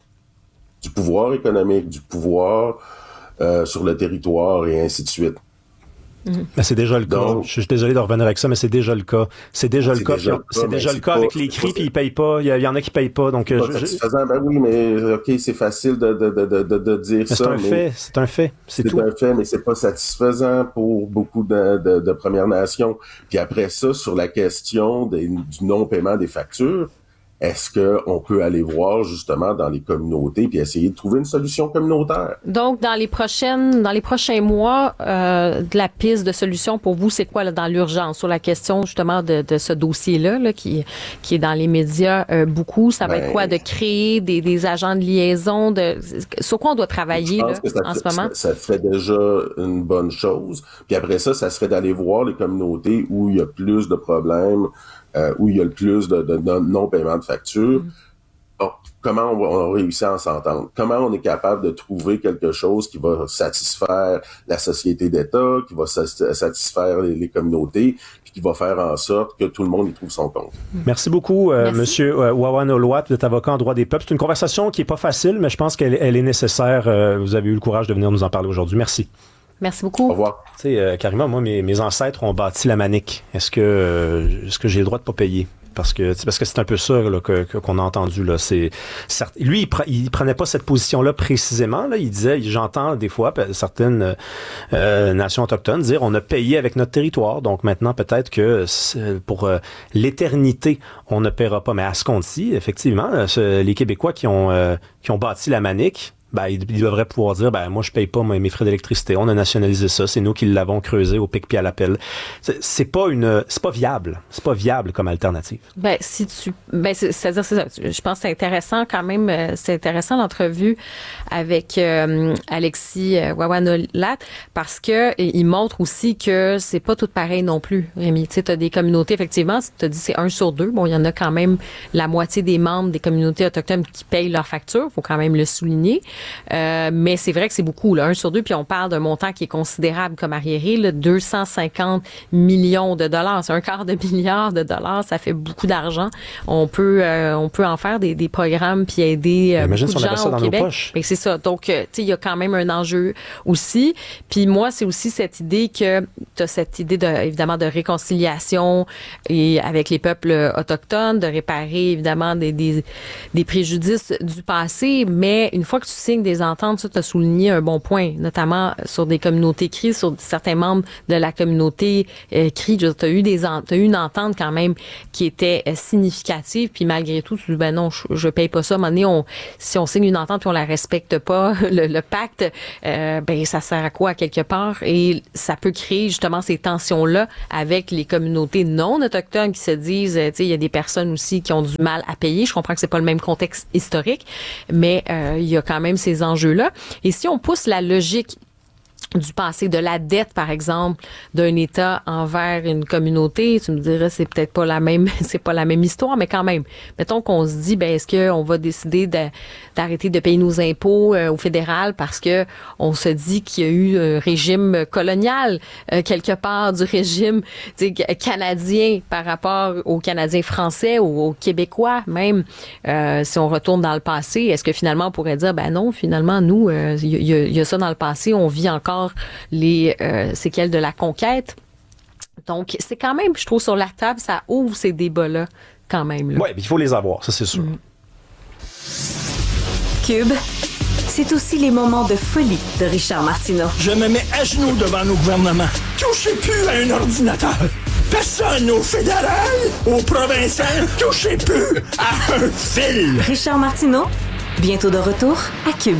du pouvoir économique, du pouvoir euh, sur le territoire et ainsi de suite. Mmh. Mais c'est déjà le cas. Donc, je suis désolé de revenir avec ça, mais c'est déjà le cas. C'est déjà c'est le cas. Déjà le c'est cas, déjà le cas pas, avec les cris, puis ils payent pas. Il y, y en a qui payent pas. Donc, pas je, je... Ben oui, mais ok, c'est facile de, de, de, de, de dire mais ça. C'est un mais fait. C'est un fait. C'est, c'est tout. un fait, mais c'est pas satisfaisant pour beaucoup de, de, de Premières Nations. Puis après ça, sur la question des, du non-paiement des factures, est-ce qu'on peut aller voir justement dans les communautés puis essayer de trouver une solution communautaire? Donc, dans les prochaines, dans les prochains mois, euh, de la piste de solution pour vous, c'est quoi là, dans l'urgence? Sur la question justement de, de ce dossier-là, là, qui, qui est dans les médias euh, beaucoup, ça va ben, être quoi? De créer des, des agents de liaison? De, sur quoi on doit travailler là, ça, en ce moment? Ça, ça serait déjà une bonne chose. Puis après ça, ça serait d'aller voir les communautés où il y a plus de problèmes, Euh, où il y a le plus de, de, de non-paiement de factures. Mmh. Donc, comment on, va, on réussit à s'entendre? Comment on est capable de trouver quelque chose qui va satisfaire la société d'État, qui va satisfaire les, les communautés, puis qui va faire en sorte que tout le monde y trouve son compte? Merci beaucoup, euh, Merci. Monsieur euh, Wawan Oloat, vous êtes avocat en droit des peuples. C'est une conversation qui est pas facile, mais je pense qu'elle elle est nécessaire. Euh, vous avez eu le courage de venir nous en parler aujourd'hui. Merci. Merci beaucoup. Au revoir. Tu sais, euh, Karima, moi, mes, mes ancêtres ont bâti la Manic. Est-ce que, euh, est-ce que j'ai le droit de pas payer? Parce que, parce que c'est un peu ça là, que, que, qu'on a entendu. Là. C'est, certes, lui, il, pre, il prenait pas cette position-là précisément. Là. Il disait, j'entends des fois certaines euh, nations autochtones dire on a payé avec notre territoire. Donc maintenant, peut-être que pour euh, l'éternité, on ne paiera pas. Mais à ce compte-ci, effectivement, ce, les Québécois qui ont, euh, qui ont bâti la Manic, ben, ils, ils devraient pouvoir dire, ben, moi, je paye pas mes, mes frais d'électricité. On a nationalisé ça. C'est nous qui l'avons creusé au pic puis à l'appel. C'est, c'est pas une, c'est pas viable. C'est pas viable comme alternative. Ben, si tu, ben, c'est, c'est-à-dire, c'est ça. Je pense que c'est intéressant quand même. C'est intéressant l'entrevue avec euh, Alexis euh, Wawanolat parce que il montre aussi que c'est pas tout pareil non plus, Rémi. Tu sais, t'as des communautés, effectivement, tu as dit c'est un sur deux. Bon, il y en a quand même la moitié des membres des communautés autochtones qui payent leurs factures. Faut quand même le souligner. Euh, mais c'est vrai que c'est beaucoup, là, un sur deux. Puis on parle d'un montant qui est considérable comme arriéré, là, deux cent cinquante millions de dollars. C'est un quart de milliard de dollars. Ça fait beaucoup d'argent. On peut, euh, on peut en faire des, des programmes puis aider euh, imagine beaucoup si de on avait gens ça au dans Québec. nos poches. Mais c'est ça. Donc, euh, tu sais, il y a quand même un enjeu aussi. Puis moi, c'est aussi cette idée que tu as cette idée de, évidemment, de réconciliation et avec les peuples autochtones, de réparer, évidemment, des, des, des préjudices du passé. Mais une fois que tu signes des ententes, tu as souligné un bon point, notamment sur des communautés cri, sur certains membres de la communauté euh, cri. Tu as eu des, t'as eu une entente quand même qui était euh, significative. Puis malgré tout, tu dis, ben non, je, je paye pas ça. À un moment donné, on, si on signe une entente puis on la respecte pas, le, le pacte, euh, ben ça sert à quoi quelque part? Et ça peut créer justement ces tensions-là avec les communautés non autochtones qui se disent, tu sais, il y a des personnes aussi qui ont du mal à payer. Je comprends que c'est pas le même contexte historique, mais euh, il y a quand même ces enjeux-là. Et si on pousse la logique du passé, de la dette, par exemple, d'un État envers une communauté, tu me dirais, c'est peut-être pas la même, c'est pas la même histoire, mais quand même. Mettons qu'on se dit, ben, est-ce qu'on va décider de, d'arrêter de payer nos impôts euh, au fédéral parce que on se dit qu'il y a eu un régime colonial, euh, quelque part, du régime, tu sais, canadien par rapport aux Canadiens français ou aux Québécois, même, euh, si on retourne dans le passé, est-ce que finalement on pourrait dire, ben non, finalement, nous, il euh, y, y, y a ça dans le passé, on vit encore les euh, séquelles de la conquête. Donc, c'est quand même, je trouve, sur la table, ça ouvre ces débats-là, quand même. Oui, il faut les avoir, ça, c'est sûr. Mm. Cube, c'est aussi les moments de folie de Richard Martineau. Je me mets à genoux devant nos gouvernements. Touchez plus à un ordinateur. Personne au fédéral, au provincial, touchez plus à un fil. Richard Martineau, bientôt de retour à Cube.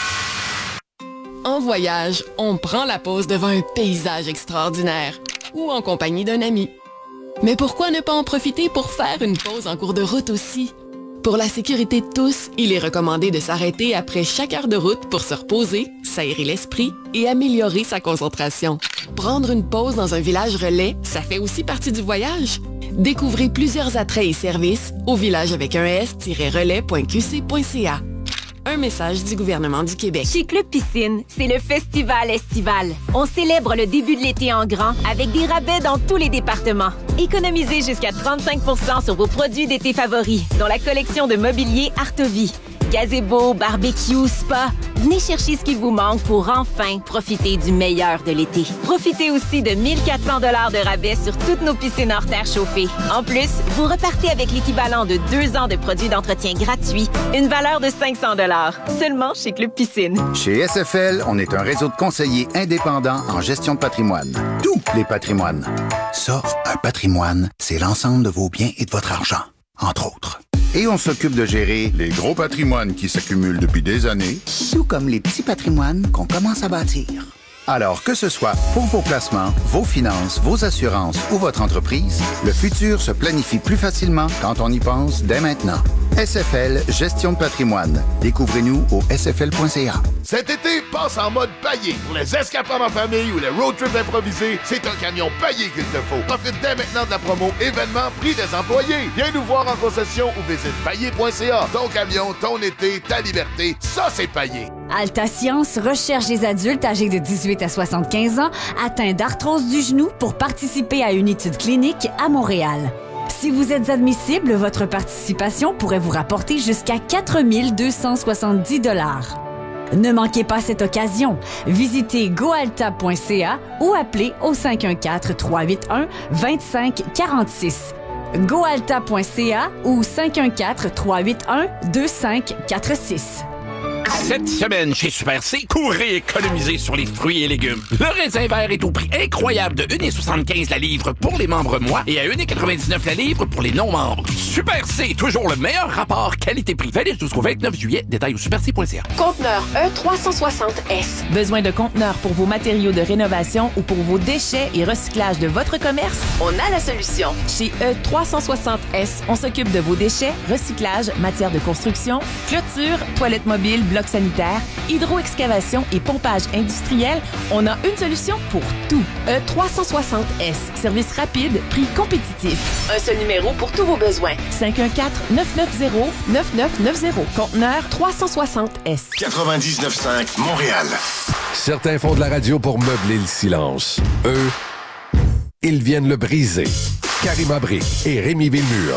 En voyage, on prend la pause devant un paysage extraordinaire ou en compagnie d'un ami. Mais pourquoi ne pas en profiter pour faire une pause en cours de route aussi? Pour la sécurité de tous, il est recommandé de s'arrêter après chaque heure de route pour se reposer, s'aérer l'esprit et améliorer sa concentration. Prendre une pause dans un village relais, ça fait aussi partie du voyage. Découvrez plusieurs attraits et services au village avec un s-relais point q c point c a. Un message du gouvernement du Québec. Chez Club Piscine, c'est le festival estival. On célèbre le début de l'été en grand avec des rabais dans tous les départements. Économisez jusqu'à trente-cinq pour cent sur vos produits d'été favoris, dont la collection de mobilier Artovie. Gazebo, barbecue, spa, venez chercher ce qui vous manque pour enfin profiter du meilleur de l'été. Profitez aussi de mille quatre cents dollars de rabais sur toutes nos piscines hors terre chauffées. En plus, vous repartez avec l'équivalent de deux ans de produits d'entretien gratuits, une valeur de cinq cents dollars, seulement chez Club Piscine. Chez S F L, on est un réseau de conseillers indépendants en gestion de patrimoine. Tous les patrimoines. Ça, un patrimoine, c'est l'ensemble de vos biens et de votre argent, entre autres. Et on s'occupe de gérer les gros patrimoines qui s'accumulent depuis des années, tout comme les petits patrimoines qu'on commence à bâtir. Alors que ce soit pour vos placements, vos finances, vos assurances ou votre entreprise, le futur se planifie plus facilement quand on y pense dès maintenant. S F L Gestion de patrimoine. Découvrez-nous au s f l point c a. Cet été, passe en mode paillé. Pour les escapades en famille ou les road trips improvisés, c'est un camion paillé qu'il te faut. Profite dès maintenant de la promo événement prix des employés. Viens nous voir en concession ou visite paillé point c a. Ton camion, ton été, ta liberté, ça c'est paillé. Alta Science recherche les adultes âgés de dix-huit à soixante-quinze ans atteints d'arthrose du genou pour participer à une étude clinique à Montréal. Si vous êtes admissible, votre participation pourrait vous rapporter jusqu'à quatre mille deux cent soixante-dix dollars. Ne manquez pas cette occasion. Visitez goalta point c a ou appelez au cinq un quatre, trois huit un, deux cinq quatre six. goalta point c a ou cinq un quatre, trois huit un, deux cinq quatre six. Cette semaine, chez Super C, courez économiser sur les fruits et légumes. Le raisin vert est au prix incroyable de un virgule soixante-quinze la livre pour les membres mois et à un virgule quatre-vingt-dix-neuf la livre pour les non-membres. Super C, toujours le meilleur rapport qualité-prix. Valide jusqu'au vingt-neuf juillet. Détails au super c point c a. Conteneur E trois cent soixante S. Besoin de conteneurs pour vos matériaux de rénovation ou pour vos déchets et recyclage de votre commerce? On a la solution. Chez E trois cent soixante S, on s'occupe de vos déchets, recyclage, matière de construction, clôture, toilettes mobiles, blocs sanitaires, hydro-excavation et pompage industriel. On a une solution pour tout. E trois cent soixante S. Service rapide, prix compétitif. Un seul numéro pour tous vos besoins. cinq un quatre, neuf neuf zéro, neuf neuf neuf zéro. Conteneur trois cent soixante S. quatre-vingt-dix-neuf virgule cinq Montréal. Certains font de la radio pour meubler le silence. Eux, ils viennent le briser. Karima Brick et Rémi Villemur.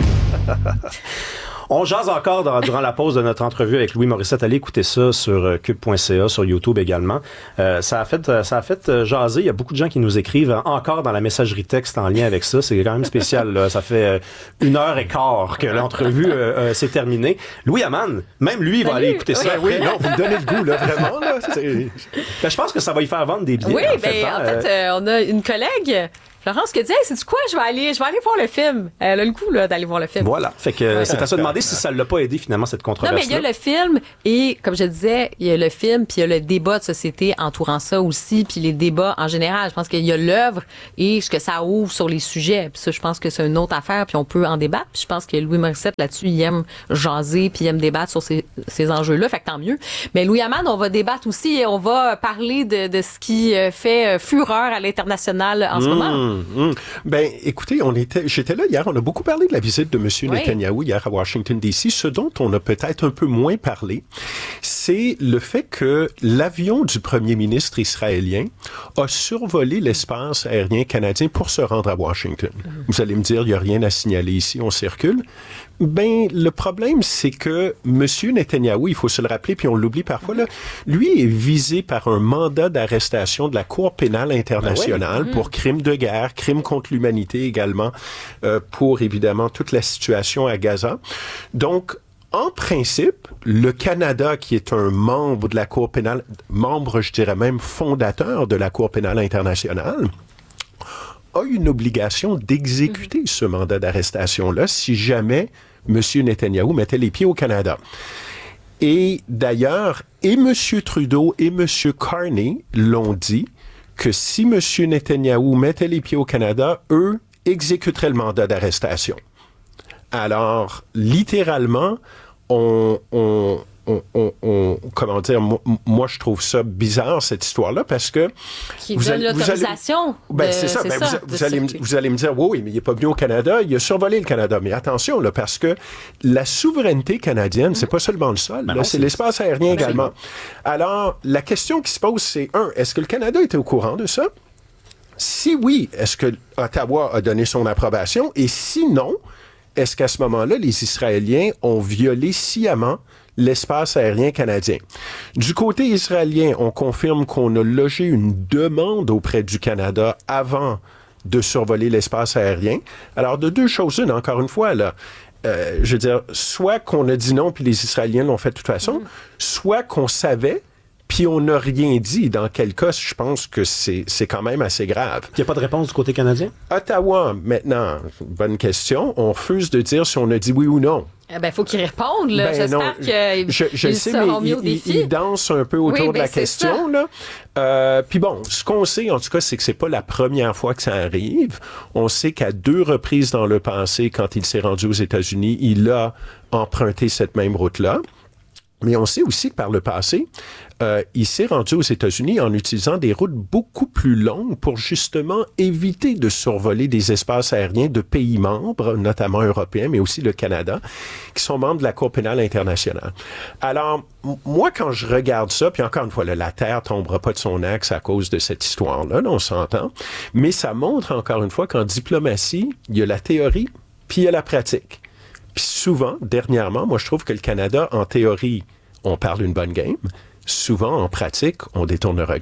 On jase encore dans, durant la pause de notre entrevue avec Louis Morissette. Allez écouter ça sur cube point c a, sur YouTube également. Euh, ça a fait, ça a fait jaser. Il y a beaucoup de gens qui nous écrivent encore dans la messagerie texte en lien avec ça. C'est quand même spécial, là. Ça fait une heure et quart que l'entrevue euh, euh, s'est terminée. Louis Hamann, même lui, il va Salut. aller écouter ça. Oui, oui, non, vous me donnez le goût, là, vraiment. Là. Ben, je pense que ça va y faire vendre des billets. Oui, en fait, ben, hein, en fait, euh, on a une collègue... Florence qui dit hey, c'est du quoi je vais aller je vais aller voir le film. Elle a le coup là d'aller voir le film. Voilà. Fait que ouais. c'est à se demander si ça l'a pas aidé finalement cette controverse. Non mais il y a le film et comme je disais, il y a le film puis il y a le débat de société entourant ça aussi puis les débats en général, je pense qu'il y a l'œuvre et ce que ça ouvre sur les sujets. Puis ça je pense que c'est une autre affaire puis on peut en débattre. Puis je pense que Louis Morissette là-dessus, il aime jaser puis il aime débattre sur ces ces enjeux-là, fait que tant mieux. Mais Louis Hamann, on va débattre aussi et on va parler de de ce qui fait fureur à l'international en ce mmh, moment. Mmh. Ben, écoutez, on était, j'étais là hier, on a beaucoup parlé de la visite de M. Oui. Netanyahou hier à Washington, D C. Ce dont on a peut-être un peu moins parlé, c'est le fait que l'avion du premier ministre israélien a survolé l'espace aérien canadien pour se rendre à Washington. Mm. Vous allez me dire, il n'y a rien à signaler ici, on circule. Ben, le problème, c'est que M. Netanyahou, il faut se le rappeler, puis on l'oublie parfois, là, lui est visé par un mandat d'arrestation de la Cour pénale internationale ben oui. pour crimes de guerre, crimes contre l'humanité également, euh, pour évidemment toute la situation à Gaza. Donc, en principe, le Canada, qui est un membre de la Cour pénale, membre, je dirais même fondateur de la Cour pénale internationale, a une obligation d'exécuter mm-hmm. ce mandat d'arrestation-là si jamais M. Netanyahou mettait les pieds au Canada. Et d'ailleurs, et M. Trudeau et M. Carney l'ont dit que si M. Netanyahou mettait les pieds au Canada, eux exécuteraient le mandat d'arrestation. Alors, littéralement, on... on On, on, on, comment dire, moi, moi je trouve ça bizarre cette histoire-là parce que qui vous donne allez, l'autorisation. Vous allez, ben de, c'est ça. C'est ben ça vous, vous allez, vous allez me dire, oui, mais il est pas venu au Canada, il a survolé le Canada. Mais attention là, parce que la souveraineté canadienne, mm-hmm. c'est pas seulement le sol, ben là, non, c'est, c'est l'espace aérien ben également. Oui. Alors la question qui se pose, c'est un, est-ce que le Canada était au courant de ça? Si oui, est-ce que Ottawa a donné son approbation? Et sinon, est-ce qu'à ce moment-là, les Israéliens ont violé sciemment l'espace aérien canadien? Du côté israélien, on confirme qu'on a logé une demande auprès du Canada avant de survoler l'espace aérien. Alors, de deux choses une, encore une fois, là, euh, je veux dire, soit qu'on a dit non, puis les Israéliens l'ont fait de toute façon, mmh. soit qu'on savait, puis on n'a rien dit. Dans quel cas, je pense que c'est, c'est quand même assez grave. Il n'y a pas de réponse du côté canadien? Ottawa, maintenant, bonne question. On refuse de dire si on a dit oui ou non. Eh ben, faut qu'ils répondent, là. Ben J'espère non, qu'ils je, je ils sais, seront mais mis au il, défi. Il, il danse un peu autour oui, de ben la question, là. Euh, puis bon, ce qu'on sait, en tout cas, c'est que c'est pas la première fois que ça arrive. On sait qu'à deux reprises dans le passé, quand il s'est rendu aux États-Unis, il a emprunté cette même route-là. Mais on sait aussi que par le passé, euh, il s'est rendu aux États-Unis en utilisant des routes beaucoup plus longues pour justement éviter de survoler des espaces aériens de pays membres, notamment européens, mais aussi le Canada, qui sont membres de la Cour pénale internationale. Alors, m- moi, quand je regarde ça, puis encore une fois, là, la Terre tombera pas de son axe à cause de cette histoire-là, là, on s'entend, mais ça montre encore une fois qu'en diplomatie, il y a la théorie, puis il y a la pratique. Puis souvent, dernièrement, moi, je trouve que le Canada, en théorie, on parle d'une bonne game. Souvent, en pratique, on détourne le regard.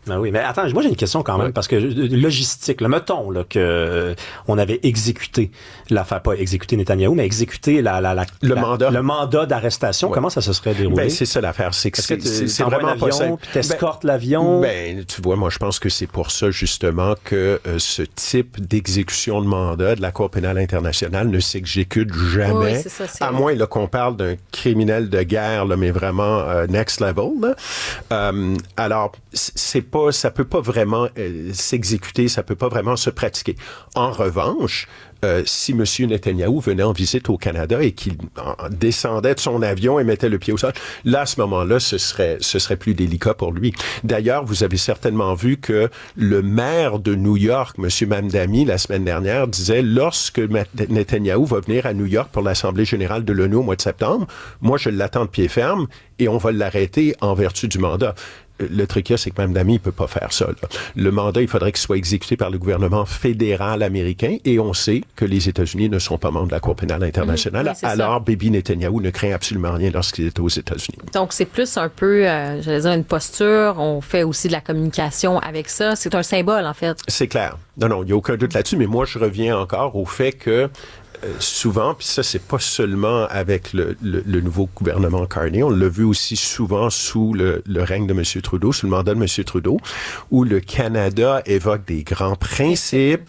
Ben oui, mais attends, moi j'ai une question quand même, ouais. parce que logistique, là, mettons là, que euh, on avait exécuté l'affaire, pas exécuté Netanyahou, mais exécuté la, la, la, le, la, mandat. le mandat d'arrestation. Ouais. Comment ça se serait déroulé? Ben, c'est ça l'affaire, c'est que Est-ce c'est, que c'est, c'est vraiment pas ça. Puis t'escortes ben, l'avion. Ben, tu vois, moi je pense que c'est pour ça justement que euh, ce type d'exécution de mandat de la Cour pénale internationale ne s'exécute jamais, oui, c'est ça, c'est à moins là, qu'on parle d'un criminel de guerre, là, mais vraiment euh, next level. Là. Euh, alors, c'est pas, ça peut pas vraiment euh, s'exécuter, ça peut pas vraiment se pratiquer. En revanche, euh, si M. Netanyahou venait en visite au Canada et qu'il en, descendait de son avion et mettait le pied au sol, là, à ce moment-là, ce serait, ce serait plus délicat pour lui. D'ailleurs, vous avez certainement vu que le maire de New York, M. Mamdani, la semaine dernière, disait, lorsque Netanyahou va venir à New York pour l'Assemblée générale de l'ONU au mois de septembre, moi, je l'attends de pied ferme et on va l'arrêter en vertu du mandat. Le truc là, c'est que Mamdani ne peut pas faire ça. Là. Le mandat, il faudrait qu'il soit exécuté par le gouvernement fédéral américain et on sait que les États-Unis ne sont pas membres de la Cour pénale internationale. Mmh, oui, alors, ça. Bibi Netanyahou ne craint absolument rien lorsqu'il est aux États-Unis. Donc, c'est plus un peu, euh, j'allais dire, une posture. On fait aussi de la communication avec ça. C'est un symbole, en fait. C'est clair. Non, non, il n'y a aucun doute là-dessus, mais moi, je reviens encore au fait que Euh, souvent, puis ça, c'est pas seulement avec le, le, le nouveau gouvernement Carney, on l'a vu aussi souvent sous le, le règne de M. Trudeau, sous le mandat de M. Trudeau, où le Canada évoque des grands principes.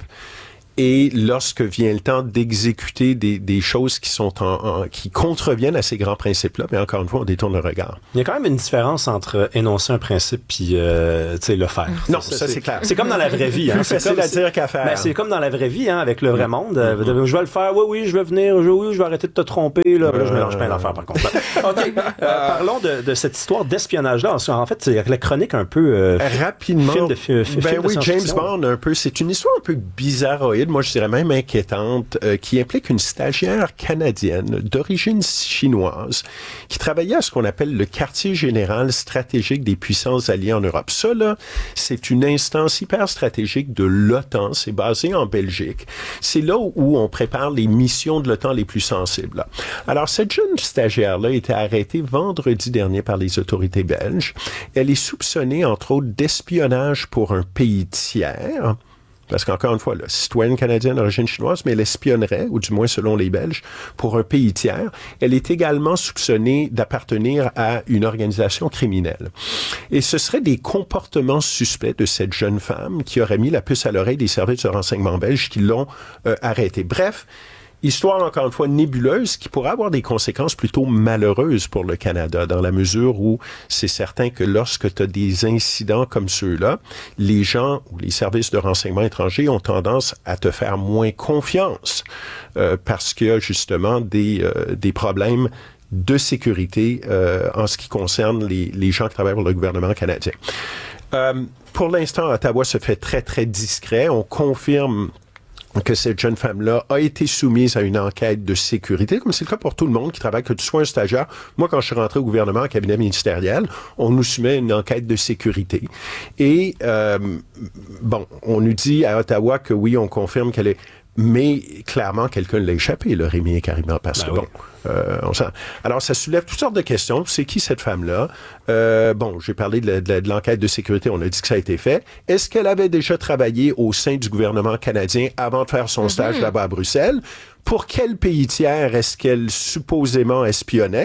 Et lorsque vient le temps d'exécuter des, des choses qui sont en, en, qui contreviennent à ces grands principes-là, mais encore une fois, on détourne le regard. Il y a quand même une différence entre énoncer un principe puis euh, tu sais le faire. Non, ça, ça c'est, c'est clair. C'est comme dans la vraie vie. Hein. C'est facile à dire qu'à faire. Ben, c'est comme dans la vraie vie, hein, avec le vrai monde. Mm-hmm. Je vais le faire. Oui, oui, je vais venir. Oui, oui, je vais arrêter de te tromper. Là, euh... là je mélange plein d'affaires par contre. Ok. Euh, parlons de, de cette histoire d'espionnage-là. En fait, c'est la chronique un peu euh, rapidement. Film de, fi, film ben de oui, James Bond un peu. C'est une histoire un peu bizarroïde. Moi, je dirais même inquiétante, euh, qui implique une stagiaire canadienne d'origine chinoise qui travaillait à ce qu'on appelle le quartier général stratégique des puissances alliées en Europe. Ça, là, c'est une instance hyper stratégique de l'OTAN. C'est basé en Belgique. C'est là où on prépare les missions de l'OTAN les plus sensibles. Là. Alors, cette jeune stagiaire-là a été arrêtée vendredi dernier par les autorités belges. Elle est soupçonnée, entre autres, d'espionnage pour un pays tiers. Parce qu'encore une fois, là, citoyenne canadienne d'origine chinoise, mais elle espionnerait, ou du moins selon les Belges, pour un pays tiers. Elle est également soupçonnée d'appartenir à une organisation criminelle. Et ce seraient des comportements suspects de cette jeune femme qui aurait mis la puce à l'oreille des services de renseignement belges qui l'ont euh, arrêtée. Bref, histoire, encore une fois, nébuleuse qui pourrait avoir des conséquences plutôt malheureuses pour le Canada, dans la mesure où c'est certain que lorsque tu as des incidents comme ceux-là, les gens ou les services de renseignement étrangers ont tendance à te faire moins confiance euh, parce qu'il y a justement des, euh, des problèmes de sécurité euh, en ce qui concerne les, les gens qui travaillent pour le gouvernement canadien. Euh, pour l'instant, Ottawa se fait très, très discret. On confirme que cette jeune femme-là a été soumise à une enquête de sécurité, comme c'est le cas pour tout le monde qui travaille, que tu sois un stagiaire. Moi, quand je suis rentré au gouvernement, en cabinet ministériel, on nous soumet une enquête de sécurité. Et, euh, bon, on nous dit à Ottawa que oui, on confirme qu'elle est... Mais clairement, quelqu'un l'a échappé, là, Rémi et Karima, parce ben que oui. bon, euh, on sent... Alors, ça soulève toutes sortes de questions. C'est qui cette femme-là? Euh, bon, j'ai parlé de, la, de, de l'enquête de sécurité. On a dit que ça a été fait. Est-ce qu'elle avait déjà travaillé au sein du gouvernement canadien avant de faire son mm-hmm. stage là-bas à Bruxelles? Pour quel pays tiers est-ce qu'elle supposément espionnait?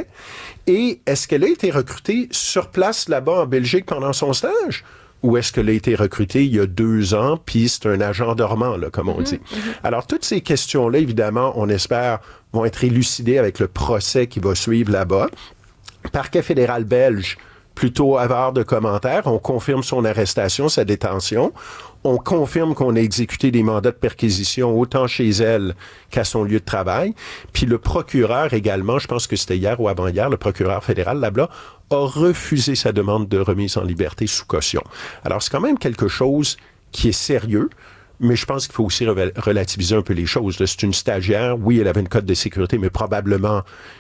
Et est-ce qu'elle a été recrutée sur place là-bas en Belgique pendant son stage? Ou est-ce qu'elle a été recrutée il y a deux ans, puis c'est un agent dormant, là, comme on dit. Mmh, mmh. Alors, toutes ces questions-là, évidemment, on espère, vont être élucidées avec le procès qui va suivre là-bas. Parquet fédéral belge, plutôt avare de commentaires. On confirme son arrestation, sa détention. On confirme qu'on a exécuté des mandats de perquisition autant chez elle qu'à son lieu de travail. Puis le procureur également, je pense que c'était hier ou avant-hier, le procureur fédéral là-bas, a refusé sa demande de remise en liberté sous caution. Alors, c'est quand même quelque chose qui est sérieux, mais je pense qu'il faut aussi relativiser un peu les choses. Là, c'est une stagiaire, oui, elle avait une cote de sécurité, mais probablement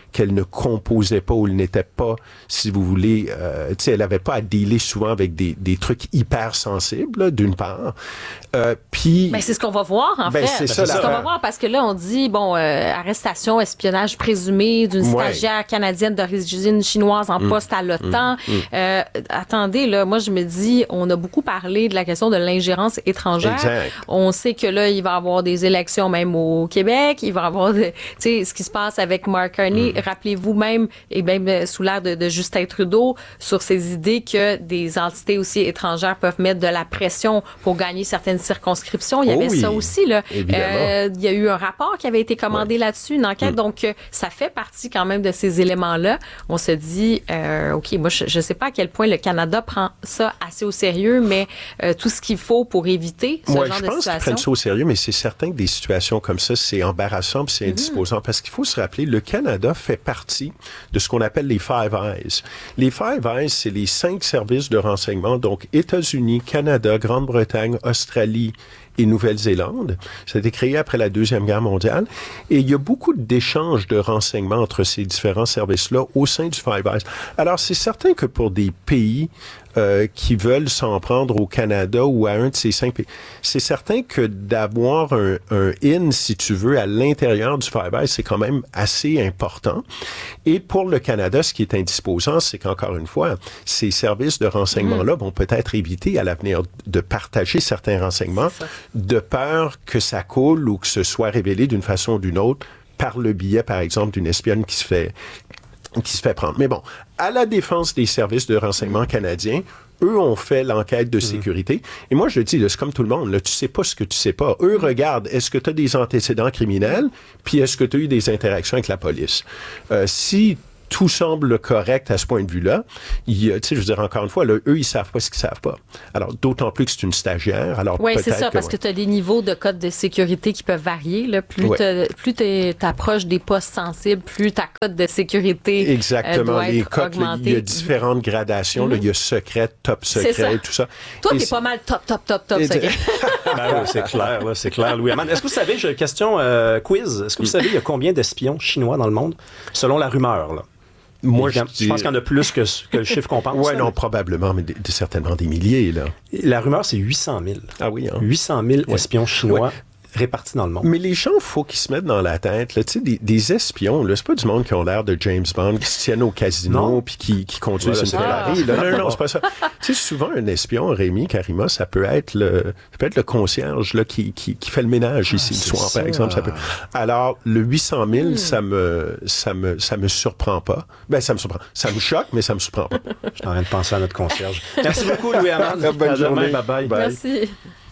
qu'elle ne composait pas ou elle n'était pas, si vous voulez, euh, tu sais, elle avait pas à dealer souvent avec des, des trucs hyper sensibles, là, d'une part. Euh, puis... Ben, c'est ce qu'on va voir, en ben, fait. C'est, c'est ça, ce qu'on va voir, parce que là, on dit, bon, euh, arrestation, espionnage présumé d'une ouais. stagiaire canadienne d'origine chinoise en mmh. poste à l'OTAN. Mmh. Euh, attendez, là, moi, je me dis, on a beaucoup parlé de la question de l'ingérence étrangère. Exact. On sait que là, il va y avoir des élections même au Québec. Il va y avoir, tu sais, ce qui se passe avec Mark Carney. Mmh. Rappelez-vous même, et même sous l'ère de, de Justin Trudeau, sur ces idées que des entités aussi étrangères peuvent mettre de la pression pour gagner certaines circonscriptions. Il y avait oh oui. ça aussi, là. Euh, il y a eu un rapport qui avait été commandé ouais. là-dessus, une enquête. Mmh. Donc, euh, ça fait partie quand même de ces éléments-là. On se dit, euh, OK, moi, je, je sais pas à quel point le Canada prend ça assez au sérieux, mais euh, tout ce qu'il faut pour éviter ce ouais, genre de situation. Je pense qu'ils prennent ça au sérieux, mais c'est certain que des situations comme ça, c'est embarrassant puis c'est indisposant. Mmh. Parce qu'il faut se rappeler, le Canada fait partie de ce qu'on appelle les Five Eyes. Les Five Eyes, c'est les cinq services de renseignement, donc États-Unis, Canada, Grande-Bretagne, Australie et Nouvelle-Zélande. Ça a été créé après la Deuxième Guerre mondiale. Et il y a beaucoup d'échanges de renseignements entre ces différents services-là au sein du Five Eyes. Alors, c'est certain que pour des pays euh, qui veulent s'en prendre au Canada ou à un de ces cinq pays, c'est certain que d'avoir un, un in, si tu veux, à l'intérieur du Five Eyes, c'est quand même assez important. Et pour le Canada, ce qui est indisposant, c'est qu'encore une fois, ces services de renseignement-là vont peut-être éviter à l'avenir de partager certains renseignements de peur que ça coule ou que ce soit révélé d'une façon ou d'une autre par le biais, par exemple, d'une espionne qui se fait qui se fait prendre. Mais bon, à la défense des services de renseignement canadiens, eux ont fait l'enquête de sécurité. Et moi, je dis, là, c'est comme tout le monde, là, tu sais pas ce que tu sais pas. Eux regardent, est-ce que tu as des antécédents criminels, puis est-ce que tu as eu des interactions avec la police. Euh, si tout semble correct à ce point de vue-là, il, tu sais, je veux dire, encore une fois, là, eux, ils savent pas ce qu'ils savent pas. Alors, d'autant plus que c'est une stagiaire. Alors, oui, peut-être c'est ça, que, parce ouais. que tu as des niveaux de code de sécurité qui peuvent varier. Là. Plus ouais. tu approches des postes sensibles, plus ta code de sécurité Exactement. Euh, doit les être codes, augmentée. il y a différentes gradations. Mm-hmm. Là, il y a secret, top secret, tout ça. Toi, Et t'es c'est... pas mal top, top, top, top Et secret. Ben oui, c'est clair, là, c'est clair, Louis-Amand. Est-ce que vous savez, j'ai une question euh, quiz, est-ce que vous savez, il y a combien d'espions chinois dans le monde, selon la rumeur, là? Moi, je, je pense qu'il y en a plus que, que le chiffre qu'on pense. Oui, non, probablement, mais de, de, certainement des milliers, là. La rumeur, c'est huit cent mille. Ah oui, hein? huit cent mille ouais. espions chinois. Ouais. Répartis dans le monde. Mais les gens, il faut qu'ils se mettent dans la tête, là, tu sais, des, des espions, là, c'est pas du monde qui ont l'air de James Bond, qui se tiennent au casino puis qui, qui conduisent ouais, une Ferrari. Là, non, non, non, c'est pas ça. Tu sais, souvent, un espion, Rémi, Karima, ça peut être le, ça peut être le concierge, là, qui, qui, qui fait le ménage ah, ici le soir, ça. Par exemple, ça peut. Alors, le huit cent mille, mm. ça me, ça me, ça me surprend pas. Ben, ça me surprend. Ça me choque, mais ça me surprend pas. Je suis en train de penser à notre concierge. Merci beaucoup, Louis-Amand. Bonne journée. Bye bye. Merci.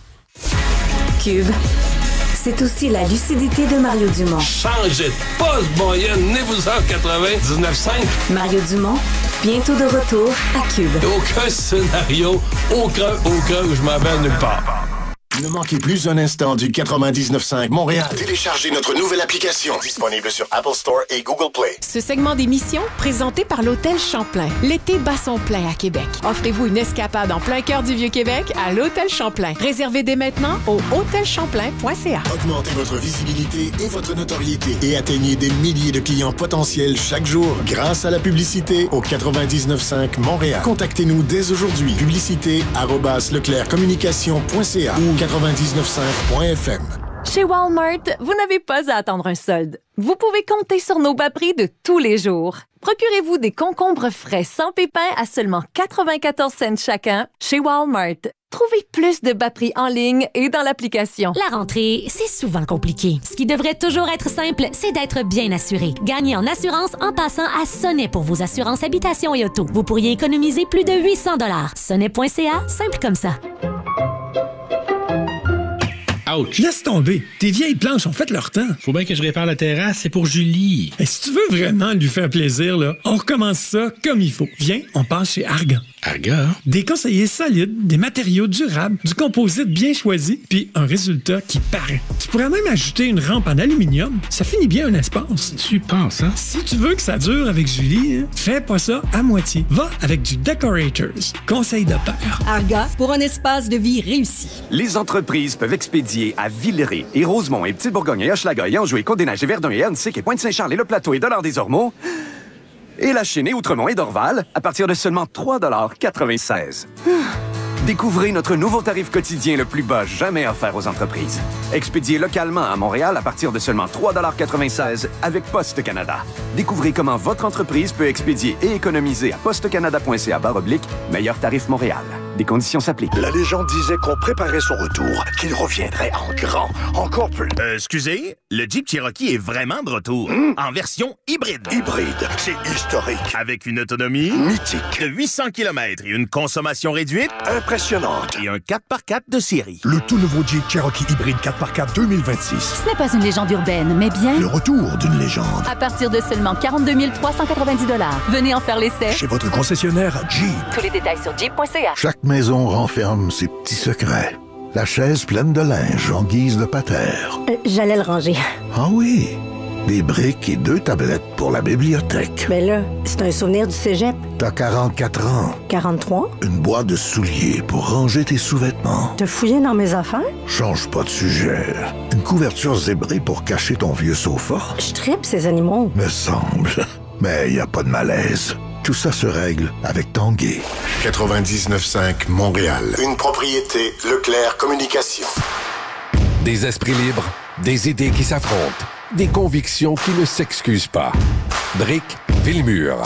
Cube. C'est aussi la lucidité de Mario Dumont. Changez de poste, boyenne, venez-vous-en quatre-vingt-dix-neuf cinq. Mario Dumont, bientôt de retour à Cube. Aucun scénario, aucun, aucun, où je m'en vais nulle part. Ne manquez plus un instant du quatre-vingt-dix-neuf cinq Montréal. Téléchargez notre nouvelle application disponible sur Apple Store et Google Play. Ce segment d'émission, présenté par l'Hôtel Champlain. L'été bat son plein à Québec. Offrez-vous une escapade en plein cœur du Vieux-Québec à l'Hôtel Champlain. Réservez dès maintenant au hôtel champlain point c a. Augmentez votre visibilité et votre notoriété et atteignez des milliers de clients potentiels chaque jour grâce à la publicité au quatre-vingt-dix-neuf cinq Montréal. Contactez-nous dès aujourd'hui. Publicité arobase leclercommunication point c a ou quatre-vingt-dix-neuf cinq point f m. Chez Walmart, vous n'avez pas à attendre un solde. Vous pouvez compter sur nos bas prix de tous les jours. Procurez-vous des concombres frais sans pépins à seulement quatre-vingt-quatorze cents chacun chez Walmart. Trouvez plus de bas prix en ligne et dans l'application. La rentrée, c'est souvent compliqué. Ce qui devrait toujours être simple, c'est d'être bien assuré. Gagnez en assurance en passant à Sonnet pour vos assurances habitation et auto. Vous pourriez économiser plus de huit cents dollars. Sonnet point c a, simple comme ça. Ouch. Laisse tomber. Tes vieilles planches ont fait leur temps. Faut bien que je répare la terrasse, c'est pour Julie. Et si tu veux vraiment lui faire plaisir, là, on recommence ça comme il faut. Viens, on passe chez Argan. Argan? Des conseillers solides, des matériaux durables, du composite bien choisi, puis un résultat qui paraît. Tu pourrais même ajouter une rampe en aluminium. Ça finit bien un espace. Tu penses, hein? Si tu veux que ça dure avec Julie, hein, fais pas ça à moitié. Va avec du Decorators. Conseil de père. Argan, pour un espace de vie réussi. Les entreprises peuvent expédier Laurier à Villeray et Rosemont et Petite-Bourgogne et Hochelaga et Anjou et Côte-des-Neiges et Verdun et Ernsic et Pointe-Saint-Charles et Le Plateau et Dollard-des-Ormeaux. Et la Chine et Outremont et Dorval à partir de seulement trois dollars quatre-vingt-seize. Découvrez notre nouveau tarif quotidien le plus bas jamais offert aux entreprises. Expédié localement à Montréal à partir de seulement trois dollars quatre-vingt-seize avec Poste Canada. Découvrez comment votre entreprise peut expédier et économiser à postecanada.ca barre oblique meilleur tarif Montréal. Des conditions s'appliquent. La légende disait qu'on préparait son retour, qu'il reviendrait en grand, encore plus. Euh, excusez, le Jeep Cherokee est vraiment de retour, mmh. en version hybride. Hybride, c'est historique. Avec une autonomie mythique de huit cents kilomètres et une consommation réduite impressionnante. Et un quatre par quatre de série. Le tout nouveau Jeep Cherokee hybride quatre par quatre deux mille vingt-six. Ce n'est pas une légende urbaine, mais bien le retour d'une légende. À partir de seulement quarante-deux mille trois cent quatre-vingt-dix dollars. Venez en faire l'essai. Chez votre concessionnaire Jeep. Tous les détails sur jeep point c a. Chaque maison renferme ses petits secrets. La chaise pleine de linge en guise de patère. Euh, J'allais le ranger. Ah oui, des briques et deux tablettes pour la bibliothèque. Mais là, c'est un souvenir du cégep. T'as quarante-quatre ans. quarante-trois? Une boîte de souliers pour ranger tes sous-vêtements. T'as fouillé dans mes affaires? Change pas de sujet. Une couverture zébrée pour cacher ton vieux sofa. Je tripe ces animaux. Me semble. Mais y a pas de malaise. Tout ça se règle avec Tanguay. quatre-vingt-dix-neuf cinq Montréal. Une propriété Leclerc Communication. Des esprits libres, des idées qui s'affrontent, des convictions qui ne s'excusent pas. Brick Villemur.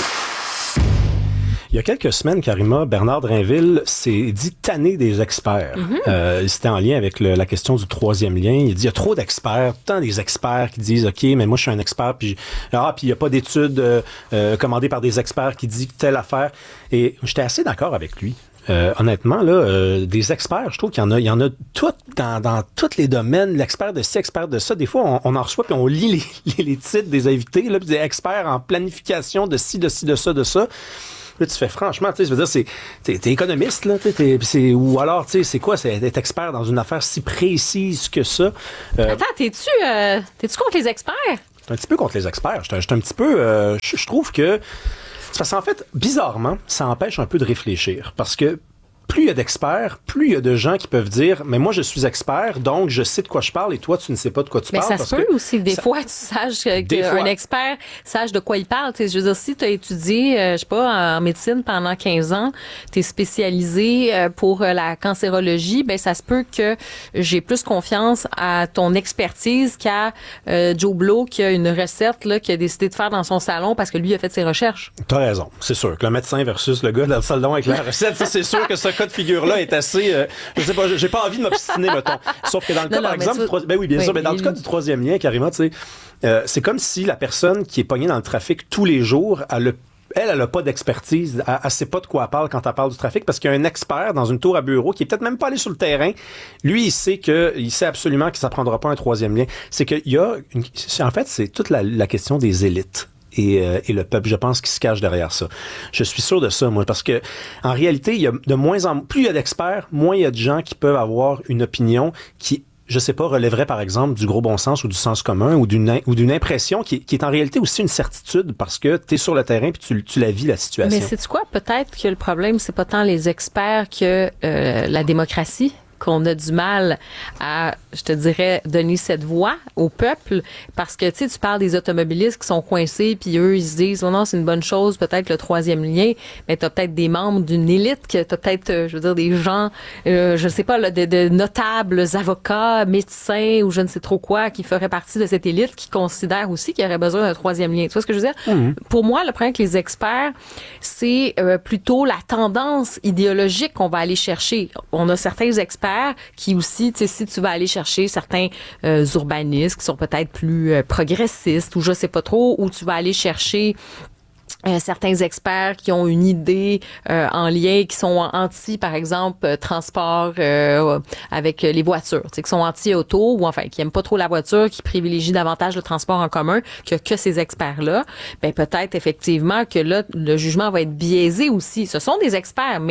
Il y a quelques semaines, Karima, Bernard Drinville s'est dit tanné des experts. Mm-hmm. Euh, c'était en lien avec le, la question du troisième lien. Il dit il y a trop d'experts, tant des experts qui disent OK, mais moi je suis un expert, puis ah, puis il y a pas d'études euh, euh, commandées par des experts qui disent telle affaire. Et j'étais assez d'accord avec lui. Euh, honnêtement, là, euh, des experts, je trouve qu'il y en a, il y en a toutes dans, dans tous les domaines, l'expert de ci, expert de ça. Des fois, on, on en reçoit puis on lit les, les, les titres des invités, là, puis des experts en planification de ci, de ci, de ça, de ça. Là, tu fais franchement, tu sais, je veux dire, c'est, t'es, t'es économiste, là, t'es, t'es, c'est, ou alors, tu sais, c'est quoi, c'est être expert dans une affaire si précise que ça. Euh, Attends, t'es-tu, euh, t'es-tu contre les experts? Un petit peu contre les experts. Je suis un petit peu, euh, je trouve que, c'est parce qu'en fait, bizarrement, ça empêche un peu de réfléchir. Parce que, plus il y a d'experts, plus il y a de gens qui peuvent dire « Mais moi, je suis expert, donc je sais de quoi je parle et toi, tu ne sais pas de quoi tu mais parles. » Mais ça se peut aussi, des ça... fois, tu saches qu'un expert sache de quoi il parle. T'sais, je veux dire, si tu as étudié, euh, je sais pas, en médecine pendant quinze ans, tu es spécialisé euh, pour euh, la cancérologie, ben ça se peut que j'ai plus confiance à ton expertise qu'à euh, Joe Blow qui a une recette là, qu'il a décidé de faire dans son salon parce que lui a fait ses recherches. Tu as raison, c'est sûr. Que le médecin versus le gars dans le salon avec la recette, ça, c'est sûr que ça cas de figure-là est assez... Euh, je sais pas, j'ai pas envie de m'obstiner, mettons. Sauf que dans le cas, non, par non, exemple... Tu... Du troi... Ben oui, bien oui, sûr, mais dans le cas du troisième lien, carrément, tu sais, euh, c'est comme si la personne qui est pognée dans le trafic tous les jours, elle a Elle, elle n'a pas d'expertise. Elle ne sait pas de quoi elle parle quand elle parle du trafic parce qu'il y a un expert dans une tour à bureau qui est peut-être même pas allé sur le terrain. Lui, il sait que, il sait absolument que ça prendra pas un troisième lien. C'est qu'il y a une, en fait, c'est toute la, la question des élites. Et, euh, et le peuple, je pense, qui se cache derrière ça. Je suis sûr de ça, moi, parce que en réalité, il y a de moins en plus il y a d'experts, moins il y a de gens qui peuvent avoir une opinion qui, je sais pas, relèverait par exemple du gros bon sens ou du sens commun ou d'une ou d'une impression qui, qui est en réalité aussi une certitude parce que tu es sur le terrain puis tu, tu la vis la situation. Mais c'est quoi, peut-être que le problème c'est pas tant les experts que euh, la démocratie, qu'on a du mal à, je te dirais, donner cette voix au peuple, parce que, tu sais, tu parles des automobilistes qui sont coincés, puis eux, ils se disent, oh non, c'est une bonne chose, peut-être le troisième lien, mais t'as peut-être des membres d'une élite, que t'as peut-être, euh, je veux dire, des gens, euh, je sais pas, là, de, de notables avocats, médecins, ou je ne sais trop quoi, qui feraient partie de cette élite, qui considèrent aussi qu'il y aurait besoin d'un troisième lien. Tu vois ce que je veux dire? Mmh. Pour moi, le problème avec les experts, c'est euh, plutôt la tendance idéologique qu'on va aller chercher. On a certains experts qui aussi, tu sais, si tu vas aller chercher certains euh, urbanistes qui sont peut-être plus euh, progressistes ou je sais pas trop, ou tu vas aller chercher Euh, certains experts qui ont une idée euh, en lien, qui sont anti, par exemple, euh, transport euh, avec les voitures, tu sais, qui sont anti-auto ou enfin qui aiment pas trop la voiture, qui privilégient davantage le transport en commun que que ces experts-là, ben peut-être effectivement que là le jugement va être biaisé aussi. Ce sont des experts, mais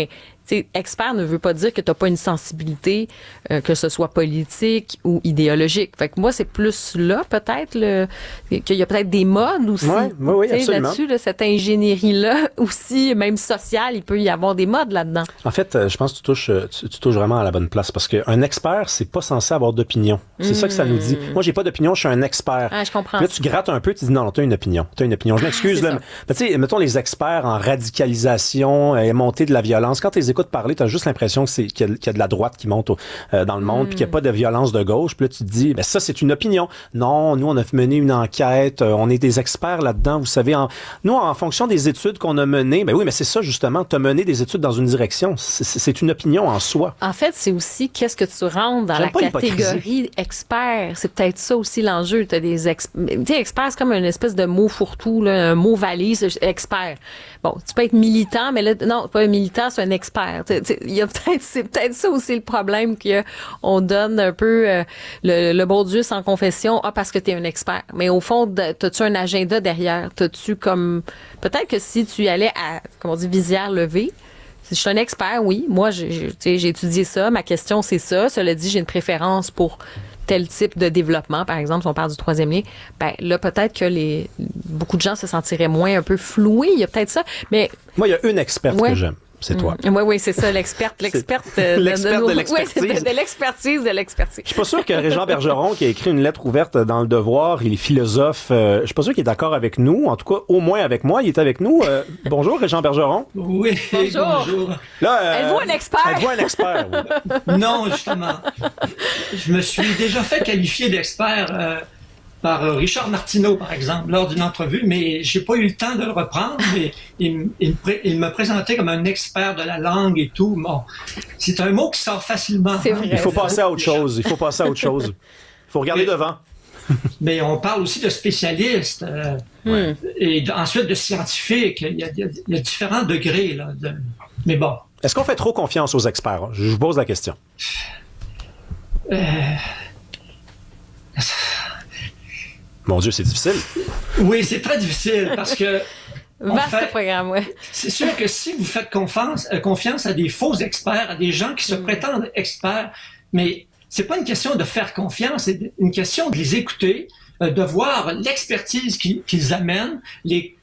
sais, expert ne veut pas dire que t'as pas une sensibilité, euh, que ce soit politique ou idéologique. Fait que moi, c'est plus là, peut-être, le, qu'il y a peut-être des modes aussi. Ouais, oui, oui, absolument. Là-dessus, là, cette ingénierie-là aussi, même sociale, il peut y avoir des modes là-dedans. En fait, je pense que tu touches, tu, tu touches vraiment à la bonne place parce qu'un expert, c'est pas censé avoir d'opinion. C'est mmh. ça que ça nous dit. Moi, j'ai pas d'opinion, je suis un expert. Ah, je comprends. Puis là, tu grattes un peu, tu dis non, non, t'as une opinion. T'as une opinion. Je m'excuse, là. Mais tu sais, mettons les experts en radicalisation et montée de la violence. Quand tu les écoutes parler, t'as juste l'impression que c'est, qu'il y a, qu'il y a de la droite qui monte au, euh, dans le monde, mmh. puis qu'il n'y a pas de violence de gauche. Puis là, tu te dis, ben ça, c'est une opinion. Non, nous, on a mené une enquête, euh, on est des experts là-dedans. Vous savez, en, nous, en fonction des études qu'on a menées, ben oui, mais c'est ça, justement, t'as mené des études dans une direction. C'est, c'est une opinion en soi. En fait, c'est aussi qu'est-ce que tu rentres dans J'aime la catégorie expert. C'est peut-être ça aussi l'enjeu. T'as des experts. Tu sais, expert, c'est comme une espèce de mot fourre-tout, là, un mot valise, expert. Bon, tu peux être militant, mais là, non, pas un militant, c'est un expert. Il y a peut-être, c'est peut-être ça aussi le problème qu'on donne un peu euh, le, le bon Dieu sans confession, ah, parce que t'es un expert. Mais au fond, t'as-tu un agenda derrière? T'as-tu comme, peut-être que si tu y allais à, comment on dit, visière levée, je suis un expert, oui. Moi, j'ai, j'ai étudié ça. Ma question, c'est ça. Cela dit, j'ai une préférence pour tel type de développement, par exemple, si on parle du troisième lien, ben là, peut-être que les beaucoup de gens se sentiraient moins un peu floués. Il y a peut-être ça. Mais moi, il y a une experte ouais. que j'aime. C'est toi. Oui, mmh. oui, c'est ça, l'experte, l'experte de, l'experte de, de, de l'expertise. Oui, de, de l'expertise, de l'expertise. Je suis pas sûr que Régent Bergeron, qui a écrit une lettre ouverte dans Le Devoir, il est philosophe, euh, je suis pas sûr qu'il est d'accord avec nous, en tout cas, au moins avec moi, il est avec nous. Euh, bonjour, Régent Bergeron. Oui, bonjour. bonjour. Là, euh, êtes-vous un expert? Êtes-vous un expert? Oui. Non, justement. Je me suis déjà fait qualifier d'expert euh, par Richard Martineau, par exemple, lors d'une entrevue, mais j'ai pas eu le temps de le reprendre. Mais il, il, il me présentait comme un expert de la langue et tout. Bon, c'est un mot qui sort facilement. C'est vrai, il faut passer à autre chose. Il faut passer à autre chose. Il faut regarder mais, devant. Mais on parle aussi de spécialistes euh, hmm. et de, ensuite de scientifiques. Il y a, il y a, il y a différents degrés. Là, de, mais bon. Est-ce qu'on fait trop confiance aux experts? Je vous pose la question. Euh... Mon Dieu, c'est difficile. Oui, c'est très difficile parce que... Vaste fait, programme, ouais. C'est sûr que si vous faites confiance, euh, confiance à des faux experts, à des gens qui se mm. prétendent experts, mais c'est pas une question de faire confiance, c'est une question de les écouter, euh, de voir l'expertise qu'ils, qu'ils amènent, les